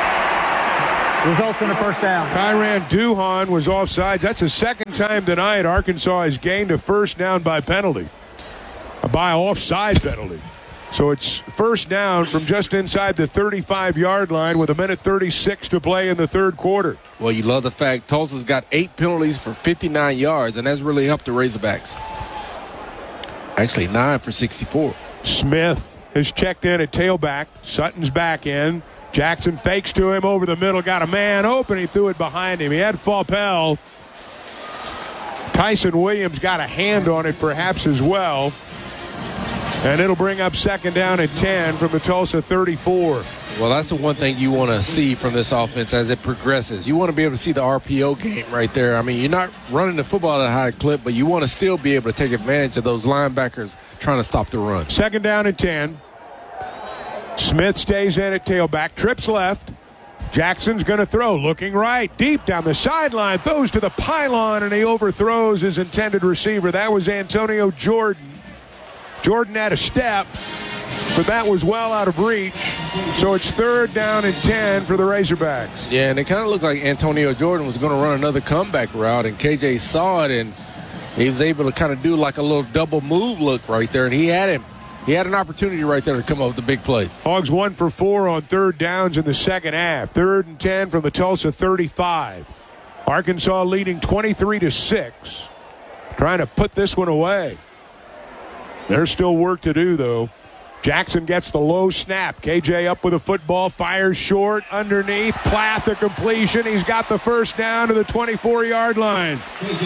[SPEAKER 4] Results in a first down.
[SPEAKER 1] Kyran Duhan was offside. That's the second time tonight Arkansas has gained a first down by penalty. By offside penalty. So it's first down from just inside the thirty-five-yard line with a minute thirty-six to play in the third quarter.
[SPEAKER 3] Well, you love the fact Tulsa's got eight penalties for fifty-nine yards, and that's really helped the Razorbacks. Actually, nine for sixty-four.
[SPEAKER 1] Smith has checked in at tailback. Sutton's back in. Jackson fakes to him over the middle. Got a man open. He threw it behind him. He had Faupel. Tyson Williams got a hand on it perhaps as well. And it'll bring up second down and ten from the Tulsa thirty-four.
[SPEAKER 3] Well, that's the one thing you want to see from this offense as it progresses. You want to be able to see the R P O game right there. I mean, you're not running the football at a high clip, but you want to still be able to take advantage of those linebackers trying to stop the run.
[SPEAKER 1] Second down and ten. Smith stays in at tailback, trips left. Jackson's going to throw, looking right, deep down the sideline, throws to the pylon, and he overthrows his intended receiver. That was Antonio Jordan. Jordan had a step, but that was well out of reach. So it's third down and ten for the Razorbacks.
[SPEAKER 3] Yeah, and it kind of looked like Antonio Jordan was going to run another comeback route, and K J saw it, and he was able to kind of do like a little double move look right there, and he had him. He had an opportunity right there to come up with a big play.
[SPEAKER 1] Hogs one for four on third downs in the second half. Third and ten from the Tulsa thirty-five. Arkansas leading twenty-three to six. Trying to put this one away. There's still work to do, though. Jackson gets the low snap. K J up with a football, fires short, underneath. Platt the completion. He's got the first down to the twenty-four-yard line.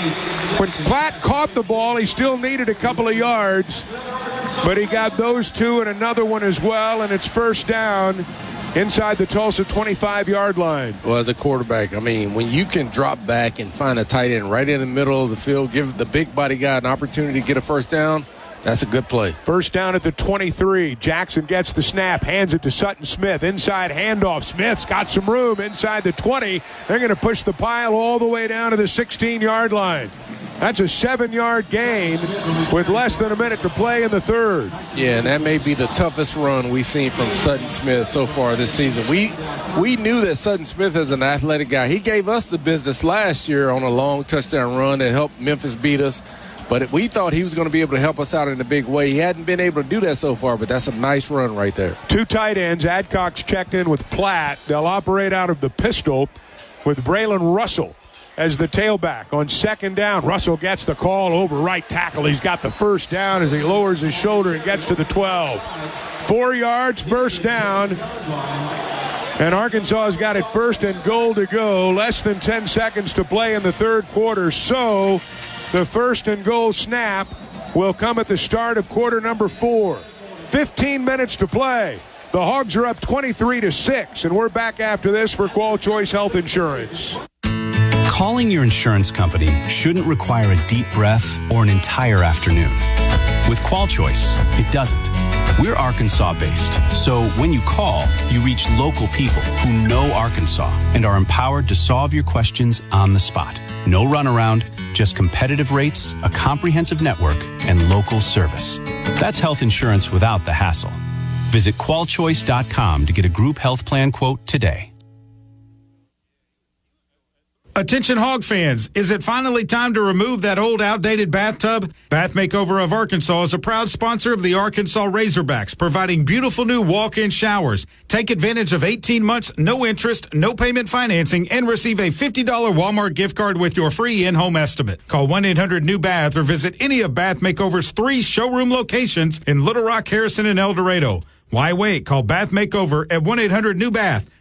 [SPEAKER 1] When Platt caught the ball, he still needed a couple of yards, but he got those two and another one as well, and it's first down inside the Tulsa twenty-five-yard line.
[SPEAKER 3] Well, as a quarterback, I mean, when you can drop back and find a tight end right in the middle of the field, give the big body guy an opportunity to get a first down, that's a good play.
[SPEAKER 1] First down at the twenty-three. Jackson gets the snap, hands it to Sutton Smith. Inside handoff. Smith's got some room inside the twenty. They're going to push the pile all the way down to the sixteen-yard line. That's a seven-yard gain with less than a minute to play in the third.
[SPEAKER 3] Yeah, and that may be the toughest run we've seen from Sutton Smith so far this season. We we knew that Sutton Smith is an athletic guy. He gave us the business last year on a long touchdown run that helped Memphis beat us. But we thought he was going to be able to help us out in a big way. He hadn't been able to do that so far, but that's a nice run right there.
[SPEAKER 1] Two tight ends. Adcock's checked in with Platt. They'll operate out of the pistol with Braylon Russell as the tailback. On second down, Russell gets the call over right tackle. He's got the first down as he lowers his shoulder and gets to the twelve. Four yards, first down. And Arkansas has got it first and goal to go. Less than ten seconds to play in the third quarter. So the first and goal snap will come at the start of quarter number four. fifteen minutes to play. The Hogs are up twenty-three to six, and we're back after this for Qual Choice Health Insurance.
[SPEAKER 17] Calling your insurance company shouldn't require a deep breath or an entire afternoon. With Qual Choice, it doesn't. We're Arkansas-based, so when you call, you reach local people who know Arkansas and are empowered to solve your questions on the spot. No runaround, just competitive rates, a comprehensive network, and local service. That's health insurance without the hassle. Visit qual choice dot com to get a group health plan quote today.
[SPEAKER 18] Attention Hog fans, is it finally time to remove that old outdated bathtub? Bath Makeover of Arkansas is a proud sponsor of the Arkansas Razorbacks, providing beautiful new walk-in showers. Take advantage of eighteen months, no interest, no payment financing, and receive a fifty dollars Walmart gift card with your free in-home estimate. Call one eight hundred new bath or visit any of Bath Makeover's three showroom locations in Little Rock, Harrison, and El Dorado. Why wait? Call Bath Makeover at one eight hundred new bath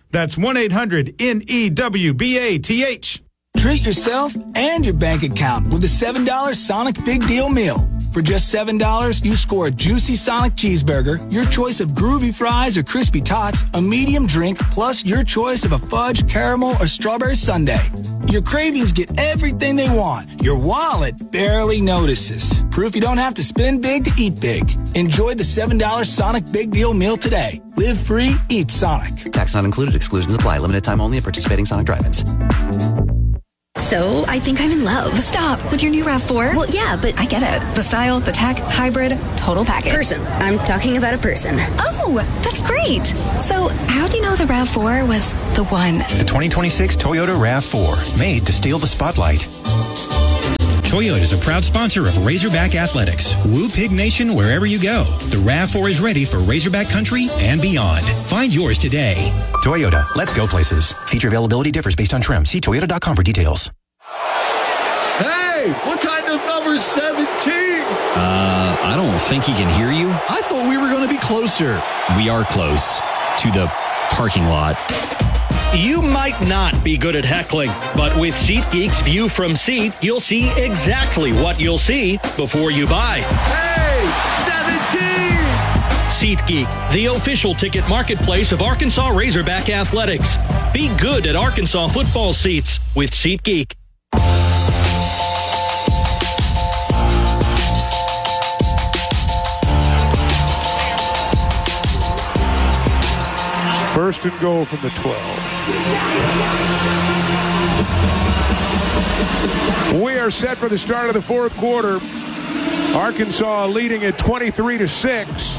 [SPEAKER 18] That's one eight hundred N E W B A T H.
[SPEAKER 19] Treat yourself and your bank account with a seven dollar Sonic Big Deal Meal. For just seven dollars, you score a juicy Sonic cheeseburger, your choice of groovy fries or crispy tots, a medium drink, plus your choice of a fudge, caramel, or strawberry sundae. Your cravings get everything they want. Your wallet barely notices. Proof you don't have to spend big to eat big. Enjoy the seven dollar Sonic Big Deal Meal today. Live free, eat Sonic.
[SPEAKER 20] Tax not included. Exclusions apply. Limited time only at participating Sonic drive-ins.
[SPEAKER 21] So, I think I'm in love.
[SPEAKER 22] Stop. With your new RAV four?
[SPEAKER 21] Well, yeah, but
[SPEAKER 22] I get it. The style, the tech, hybrid, total package.
[SPEAKER 21] Person. I'm talking about a person.
[SPEAKER 22] Oh, that's great. So, how do you know the RAV four was the one?
[SPEAKER 23] The twenty twenty-six Toyota RAV four, made to steal the spotlight.
[SPEAKER 24] Toyota is a proud sponsor of Razorback Athletics. Woo Pig Nation wherever you go. The RAV four is ready for Razorback country and beyond. Find yours today.
[SPEAKER 23] Toyota, let's go places. Feature availability differs based on trim. See Toyota dot com for details.
[SPEAKER 25] Hey, what kind of number seventeen?
[SPEAKER 26] Uh, I don't think he can hear you.
[SPEAKER 25] I thought we were going to be closer.
[SPEAKER 26] We are close to the parking lot.
[SPEAKER 27] You might not be good at heckling, but with SeatGeek's View from Seat, you'll see exactly what you'll see before you buy.
[SPEAKER 25] Hey, seventeen!
[SPEAKER 27] SeatGeek, the official ticket marketplace of Arkansas Razorback Athletics. Be good at Arkansas football seats with SeatGeek.
[SPEAKER 1] First and goal from the twelve. We are set for the start of the fourth quarter. Arkansas leading at twenty-three to six.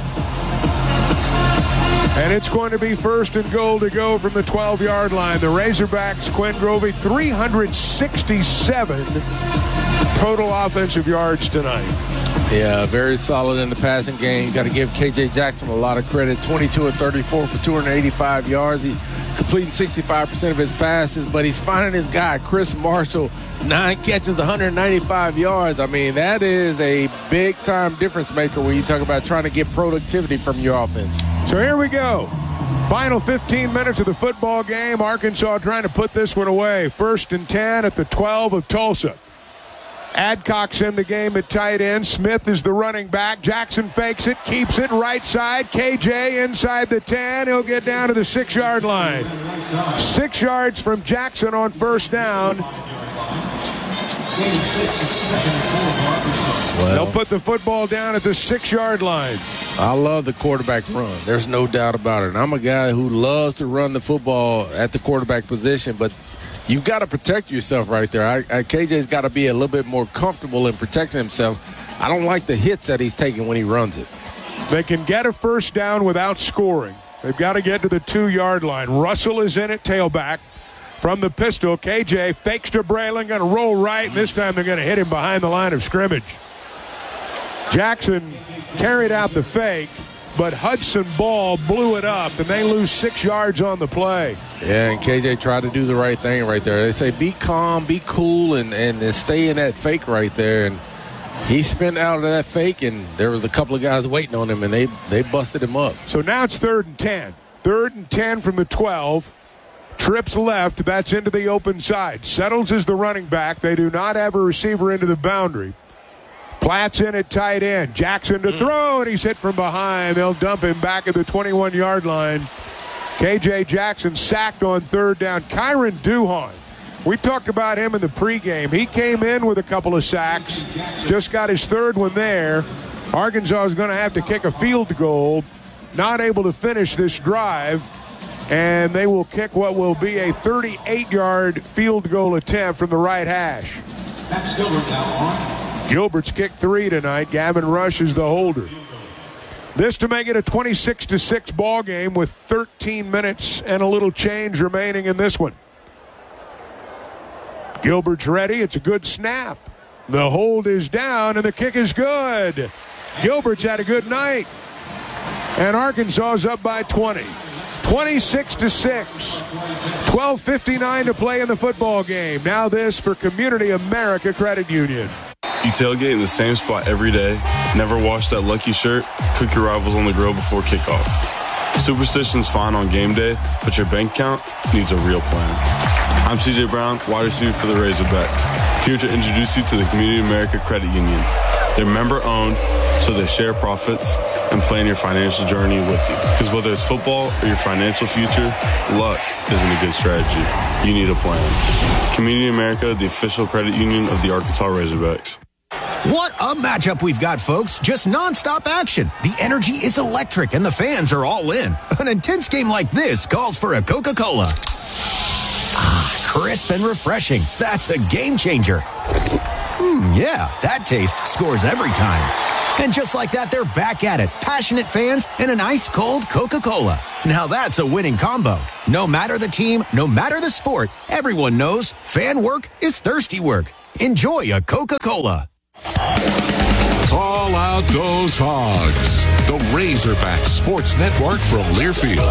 [SPEAKER 1] And it's going to be first and goal to go from the twelve-yard line. The Razorbacks, Quinn Grovey, three hundred sixty-seven total offensive yards tonight.
[SPEAKER 3] Yeah, very solid in the passing game. Got to give K J Jackson a lot of credit. twenty-two and thirty-four for two hundred eighty-five yards. He's completing sixty-five percent of his passes, but he's finding his guy, Chris Marshall, nine catches, one hundred ninety-five yards. I mean, that is a big-time difference maker when you talk about trying to get productivity from your offense.
[SPEAKER 1] So here we go. Final fifteen minutes of the football game. Arkansas trying to put this one away. First and ten at the twelve of Tulsa. Adcock's in the game at tight end. Smith is the running back. Jackson fakes it, keeps it right side. K J inside the ten. He'll get down to the six-yard line. Six yards from Jackson on first down. Well, they'll put the football down at the six-yard line.
[SPEAKER 3] I love the quarterback run. There's no doubt about it. And I'm a guy who loves to run the football at the quarterback position, but you've got to protect yourself right there. I, I, K J's got to be a little bit more comfortable in protecting himself. I don't like the hits that he's taking when he runs it.
[SPEAKER 1] They can get a first down without scoring. They've got to get to the two-yard line. Russell is in at tailback from the pistol. K J fakes to Braylon, going to roll right, and this time they're going to hit him behind the line of scrimmage. Jackson carried out the fake, but Hudson Ball blew it up, and they lose six yards on the play.
[SPEAKER 3] Yeah, and K J tried to do the right thing right there. They say be calm, be cool, and, and stay in that fake right there. And he spun out of that fake, and there was a couple of guys waiting on him, and they, they busted him up.
[SPEAKER 1] So now it's third and ten. Third and ten from the twelve. Trips left. That's into the open side. Settles is the running back. They do not have a receiver into the boundary. Platt's in at tight end. Jackson to throw, and he's hit from behind. They'll dump him back at the twenty-one-yard line. K J Jackson sacked on third down. Kyron Duhon, we talked about him in the pregame. He came in with a couple of sacks, just got his third one there. Arkansas is going to have to kick a field goal, not able to finish this drive, and they will kick what will be a thirty-eight-yard field goal attempt from the right hash. That's still now on. Gilbert's kicked three tonight. Gavin Rush is the holder. This to make it a twenty-six to six ball game with thirteen minutes and a little change remaining in this one. Gilbert's ready. It's a good snap. The hold is down and the kick is good. Gilbert's had a good night. And Arkansas is up by twenty. twenty-six to six. twelve fifty-nine to play in the football game. Now this for Community America Credit Union.
[SPEAKER 28] You tailgate in the same spot every day, never wash that lucky shirt, cook your rivals on the grill before kickoff.
[SPEAKER 5] Superstition's fine on game day, but your bank account needs a real plan. I'm C J Brown, wide receiver for the Razorbacks, here to introduce you to the Community America Credit Union. They're member-owned, so they share profits and plan your financial journey with you. Because whether it's football or your financial future, luck isn't a good strategy. You need a plan. Community America, the official credit union of the Arkansas Razorbacks.
[SPEAKER 6] What a matchup we've got, folks. Just nonstop action. The energy is electric and the fans are all in. An intense game like this calls for a Coca-Cola. Ah, crisp and refreshing. That's a game changer. Hmm, yeah, that taste scores every time. And just like that, they're back at it. Passionate fans and an ice-cold Coca-Cola. Now that's a winning combo. No matter the team, no matter the sport, everyone knows fan work is thirsty work. Enjoy a Coca-Cola.
[SPEAKER 13] Call out those Hogs. The Razorback Sports Network from Learfield.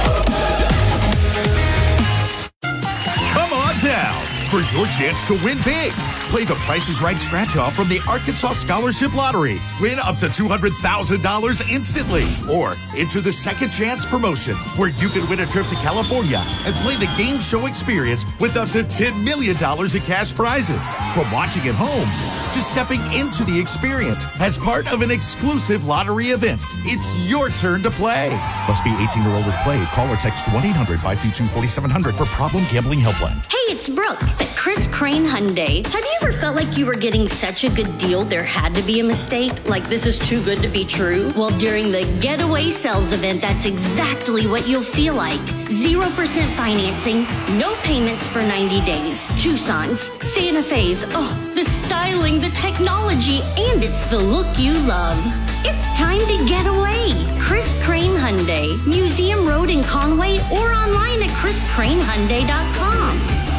[SPEAKER 7] Come on down for your chance to win big. Play the Price is Right scratch-off from the Arkansas Scholarship Lottery. Win up to two hundred thousand dollars instantly. Or enter the Second Chance promotion, where you can win a trip to California and play the game show experience with up to ten million dollars in cash prizes. From watching at home to stepping into the experience as part of an exclusive lottery event, it's your turn to play. Must be eighteen or older to play. Call or text one eight hundred five two two four seven zero zero for Problem Gambling Helpline.
[SPEAKER 8] Hey, it's Brooke at Chris Crane Hyundai. Have you ever felt like you were getting such a good deal there had to be a mistake? Like this is too good to be true? Well, during the Getaway Sales event, that's exactly what you'll feel like. zero percent financing, no payments for ninety days. Tucson's, Santa Fe's, oh, the styling, the technology, and it's the look you love. It's time to get away. Chris Crane Hyundai, Museum Road in Conway, or online at chris crane hyundai dot com.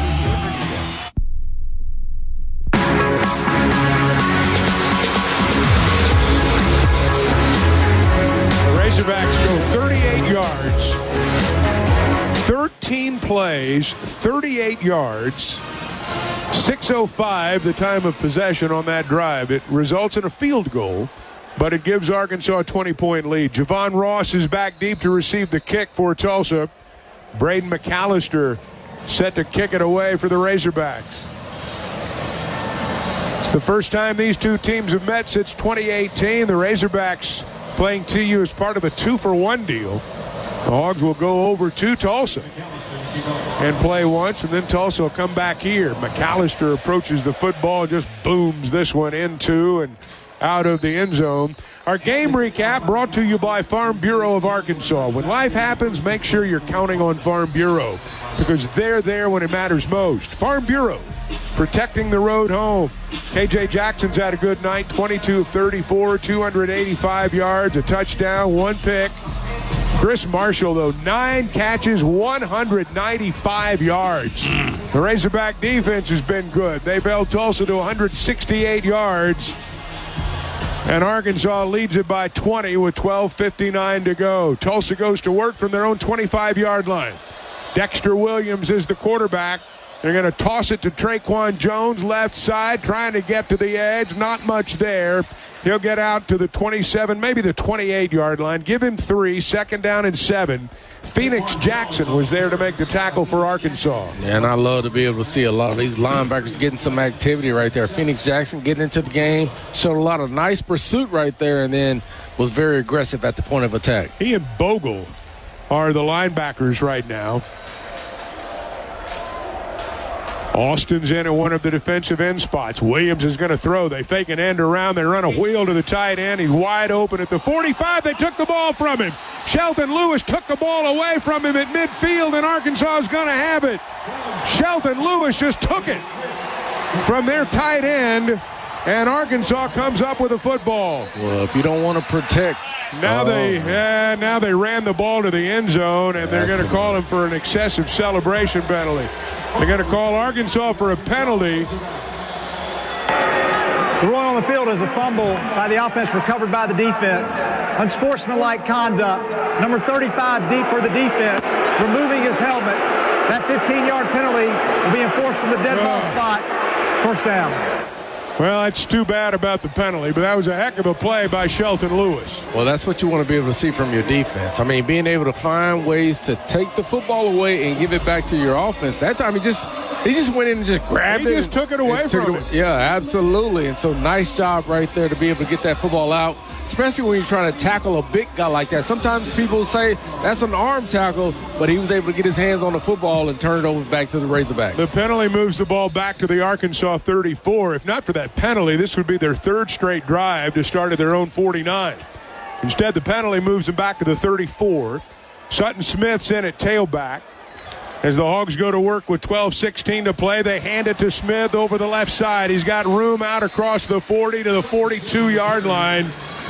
[SPEAKER 1] Razorbacks go thirty-eight yards, thirteen plays, thirty-eight yards, six oh five the time of possession on that drive. It results in a field goal, but it gives Arkansas a twenty-point lead. Javon Ross is back deep to receive the kick for Tulsa. Braden McAllister set to kick it away for the Razorbacks. It's the first time these two teams have met since twenty eighteen. The Razorbacks playing T U as part of a two-for-one deal. The Hogs will go over to Tulsa and play once, and then Tulsa will come back here. McAllister approaches the football, just booms this one into and out of the end zone. Our game recap brought to you by Farm Bureau of Arkansas. When life happens, make sure you're counting on Farm Bureau, because they're there when it matters most. Farm Bureau, protecting the road home. K J Jackson's had a good night, twenty-two of thirty-four, two hundred eighty-five yards, a touchdown, one pick. Chris Marshall, though, nine catches, one hundred ninety-five yards. The Razorback defense has been good. They've held Tulsa to one hundred sixty-eight yards. And Arkansas leads it by twenty with twelve fifty-nine to go. Tulsa goes to work from their own twenty-five-yard line. Dexter Williams is the quarterback. They're going to toss it to Traquan Jones, left side, trying to get to the edge. Not much there. He'll get out to the twenty-seven, maybe the twenty-eight-yard line. Give him three, second down and seven. Phoenix Jackson was there to make the tackle for Arkansas.
[SPEAKER 3] Yeah, and I love to be able to see a lot of these linebackers getting some activity right there. Phoenix Jackson getting into the game, showed a lot of nice pursuit right there, and then was very aggressive at the point of attack.
[SPEAKER 1] He and Bogle are the linebackers right now. Austin's in at one of the defensive end spots. Williams is going to throw. They fake an end around. They run a wheel to the tight end. He's wide open at the forty-five. They took the ball from him. Shelton Lewis took the ball away from him at midfield, and Arkansas is going to have it. Shelton Lewis just took it from their tight end, and Arkansas comes up with a football.
[SPEAKER 3] Well, if you don't want to protect.
[SPEAKER 1] Now
[SPEAKER 3] oh.
[SPEAKER 1] they uh, now they ran the ball to the end zone, and they're going to call him for an excessive celebration penalty. They're going to call Arkansas for a penalty.
[SPEAKER 4] The run on the field is a fumble by the offense recovered by the defense. Unsportsmanlike conduct. Number thirty-five deep for the defense, removing his helmet. That fifteen-yard penalty will be enforced from the dead ball spot. First down.
[SPEAKER 1] Well, it's too bad about the penalty, but that was a heck of a play by Shelton Lewis.
[SPEAKER 3] Well, that's what you want to be able to see from your defense. I mean, being able to find ways to take the football away and give it back to your offense. That time he just he just went in and just grabbed
[SPEAKER 1] he
[SPEAKER 3] it.
[SPEAKER 1] He just took it away from him.
[SPEAKER 3] Yeah, absolutely. And so nice job right there to be able to get that football out, especially when you're trying to tackle a big guy like that. Sometimes people say that's an arm tackle, but he was able to get his hands on the football and turn it over back to the Razorbacks.
[SPEAKER 1] The penalty moves the ball back to the Arkansas thirty-four. If not for that penalty, this would be their third straight drive to start at their own forty-nine. Instead, the penalty moves them back to the thirty-four. Sutton Smith's in at tailback. As the Hogs go to work with twelve sixteen to play, they hand it to Smith over the left side. He's got room out across the forty to the forty-two-yard line.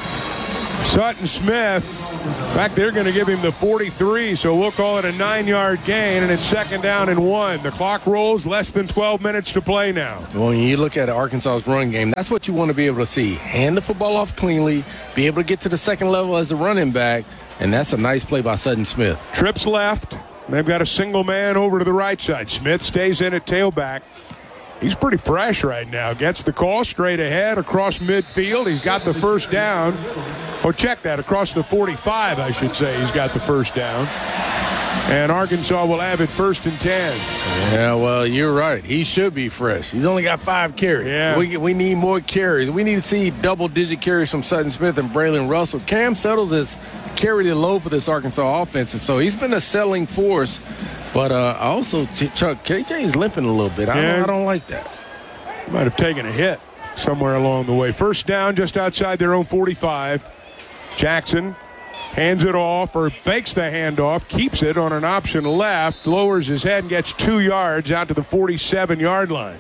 [SPEAKER 1] Sutton Smith, back there, going to give him the forty-three, so we'll call it a nine-yard gain, and it's second down and one. The clock rolls, less than twelve minutes to play now.
[SPEAKER 3] Well, when you look at Arkansas's run game, that's what you want to be able to see. Hand the football off cleanly, be able to get to the second level as a running back, and that's a nice play by Sutton Smith.
[SPEAKER 1] Trips left. They've got a single man over to the right side. Smith stays in at tailback. He's pretty fresh right now. Gets the call straight ahead across midfield. He's got the first down. Oh, check that. Across the forty-five, I should say. He's got the first down. And Arkansas will have it first and ten.
[SPEAKER 3] Yeah, well, you're right. He should be fresh. He's only got five carries.
[SPEAKER 1] Yeah.
[SPEAKER 3] We, we need more carries. We need to see double-digit carries from Sutton Smith and Braylon Russell. Cam Settles has carried the load for this Arkansas offense, and so he's been a selling force. But uh, also, Chuck, K J is limping a little bit. I,
[SPEAKER 1] yeah.
[SPEAKER 3] don't, I don't like that.
[SPEAKER 1] Might have taken a hit somewhere along the way. First down just outside their own forty-five. Jackson hands it off or fakes the handoff, keeps it on an option left, lowers his head and gets two yards out to the forty-seven-yard line.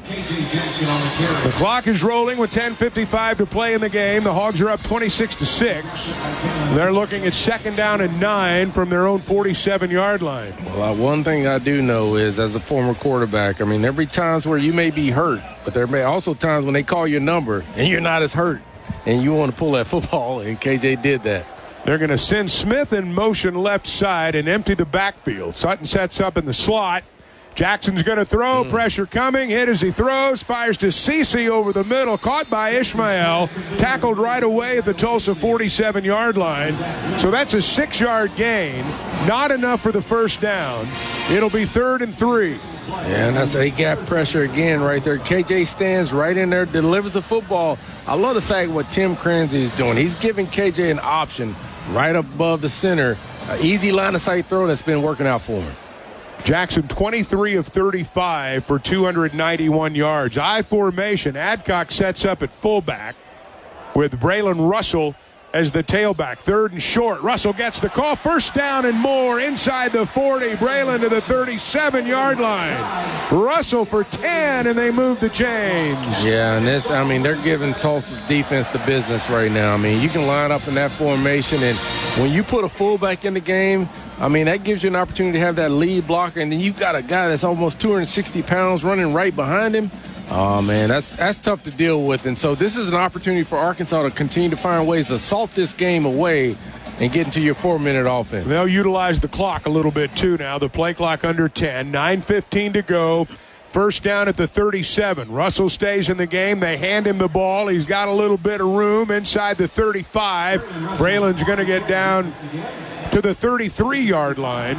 [SPEAKER 1] The clock is rolling with ten fifty-five to play in the game. The Hogs are up twenty-six to six. They're looking at second down and nine from their own forty-seven-yard line.
[SPEAKER 3] Well, uh, one thing I do know is, as a former quarterback, I mean, there'll be times where you may be hurt, but there may also times when they call your number and you're not as hurt and you want to pull that football, and K J did that.
[SPEAKER 1] They're going to send Smith in motion left side and empty the backfield. Sutton sets up in the slot. Jackson's going to throw. Mm. Pressure coming. Hit as he throws. Fires to Cece over the middle. Caught by Ishmael. Tackled right away at the Tulsa forty-seven-yard line. So that's a six-yard gain. Not enough for the first down. It'll be third and three.
[SPEAKER 3] Yeah, and that's A-gap pressure again right there. K J stands right in there, delivers the football. I love the fact what Tim Cramsey is doing. He's giving K J an option right above the center. An easy line-of-sight throw that's been working out for him.
[SPEAKER 1] Jackson, twenty-three of thirty-five for two hundred ninety-one yards. I formation. Adcock sets up at fullback with Braylon Russell as the tailback. Third and short. Russell gets the call. First down and more inside the forty. Braylon to the thirty-seven-yard line. Russell for ten, and they move the chains.
[SPEAKER 3] Yeah, and this, I mean, they're giving Tulsa's defense the business right now. I mean, you can line up in that formation, and when you put a fullback in the game, I mean, that gives you an opportunity to have that lead blocker, and then you've got a guy that's almost two hundred sixty pounds running right behind him. Oh, man, that's that's tough to deal with. And so this is an opportunity for Arkansas to continue to find ways to salt this game away and get into your four-minute offense.
[SPEAKER 1] They'll utilize the clock a little bit, too, now. The play clock under ten. nine fifteen to go. First down at the thirty-seven. Russell stays in the game. They hand him the ball. He's got a little bit of room inside the thirty-five. Braylon's going to get down to the thirty-three-yard line.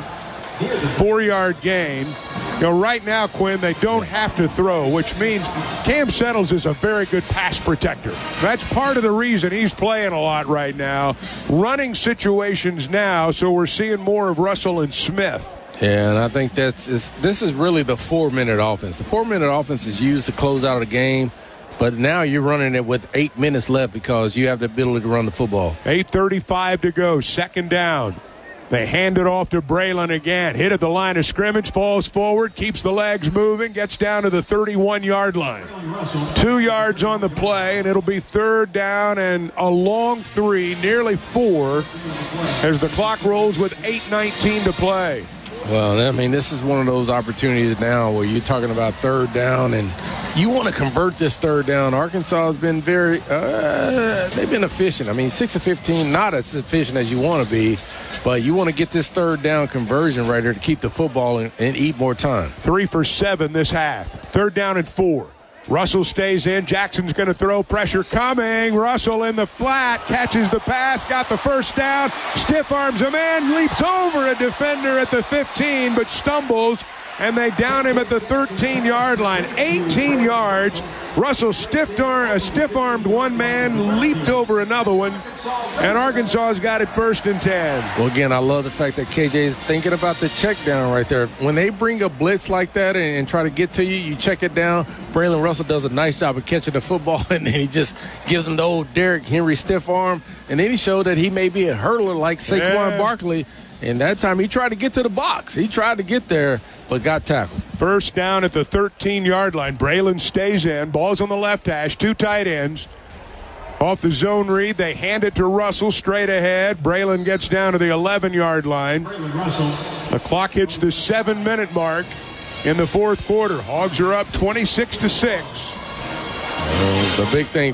[SPEAKER 1] Four-yard gain. You know, right now, Quinn, they don't have to throw, which means Cam Settles is a very good pass protector. That's part of the reason he's playing a lot right now. Running situations now, so we're seeing more of Russell and Smith.
[SPEAKER 3] Yeah, and I think that's is, this is really the four-minute offense. The four-minute offense is used to close out a game, but now you're running it with eight minutes left because you have the ability to run the football.
[SPEAKER 1] eight thirty-five to go, second down. They hand it off to Braylon again. Hit at the line of scrimmage, falls forward, keeps the legs moving, gets down to the thirty-one-yard line. Two yards on the play, and it'll be third down and a long three, nearly four, as the clock rolls with eight nineteen to play.
[SPEAKER 3] Well, I mean, this is one of those opportunities now where you're talking about third down, and you want to convert this third down. Arkansas has been very uh, – they've been efficient. I mean, six of fifteen, not as efficient as you want to be, but you want to get this third down conversion right here to keep the football and, and eat more time.
[SPEAKER 1] Three for seven this half. Third down and four. Russell stays in. Jackson's going to throw. Pressure coming. Russell in the flat. Catches the pass. Got the first down. Stiff arms a man. Leaps over a defender at the fifteen, but stumbles. And they down him at the thirteen-yard line. eighteen yards. Russell stiff-armed, uh, stiff-armed one man, leaped over another one, and Arkansas's got it first and ten.
[SPEAKER 3] Well, again, I love the fact that K J is thinking about the check down right there. When they bring a blitz like that and, and try to get to you, you check it down. Braylon Russell does a nice job of catching the football, and then he just gives him the old Derrick Henry stiff arm, and then he showed that he may be a hurdler like Saquon
[SPEAKER 1] yeah.
[SPEAKER 3] Barkley. And that time he tried to get to the box. He tried to get there, but got tackled.
[SPEAKER 1] First down at the thirteen-yard line. Braylon stays in. Ball's on the left hash. Two tight ends. Off the zone read, they hand it to Russell straight ahead. Braylon gets down to the eleven-yard line. The clock hits the seven-minute mark in the fourth quarter. Hogs are up twenty-six to six.
[SPEAKER 3] Uh, the big thing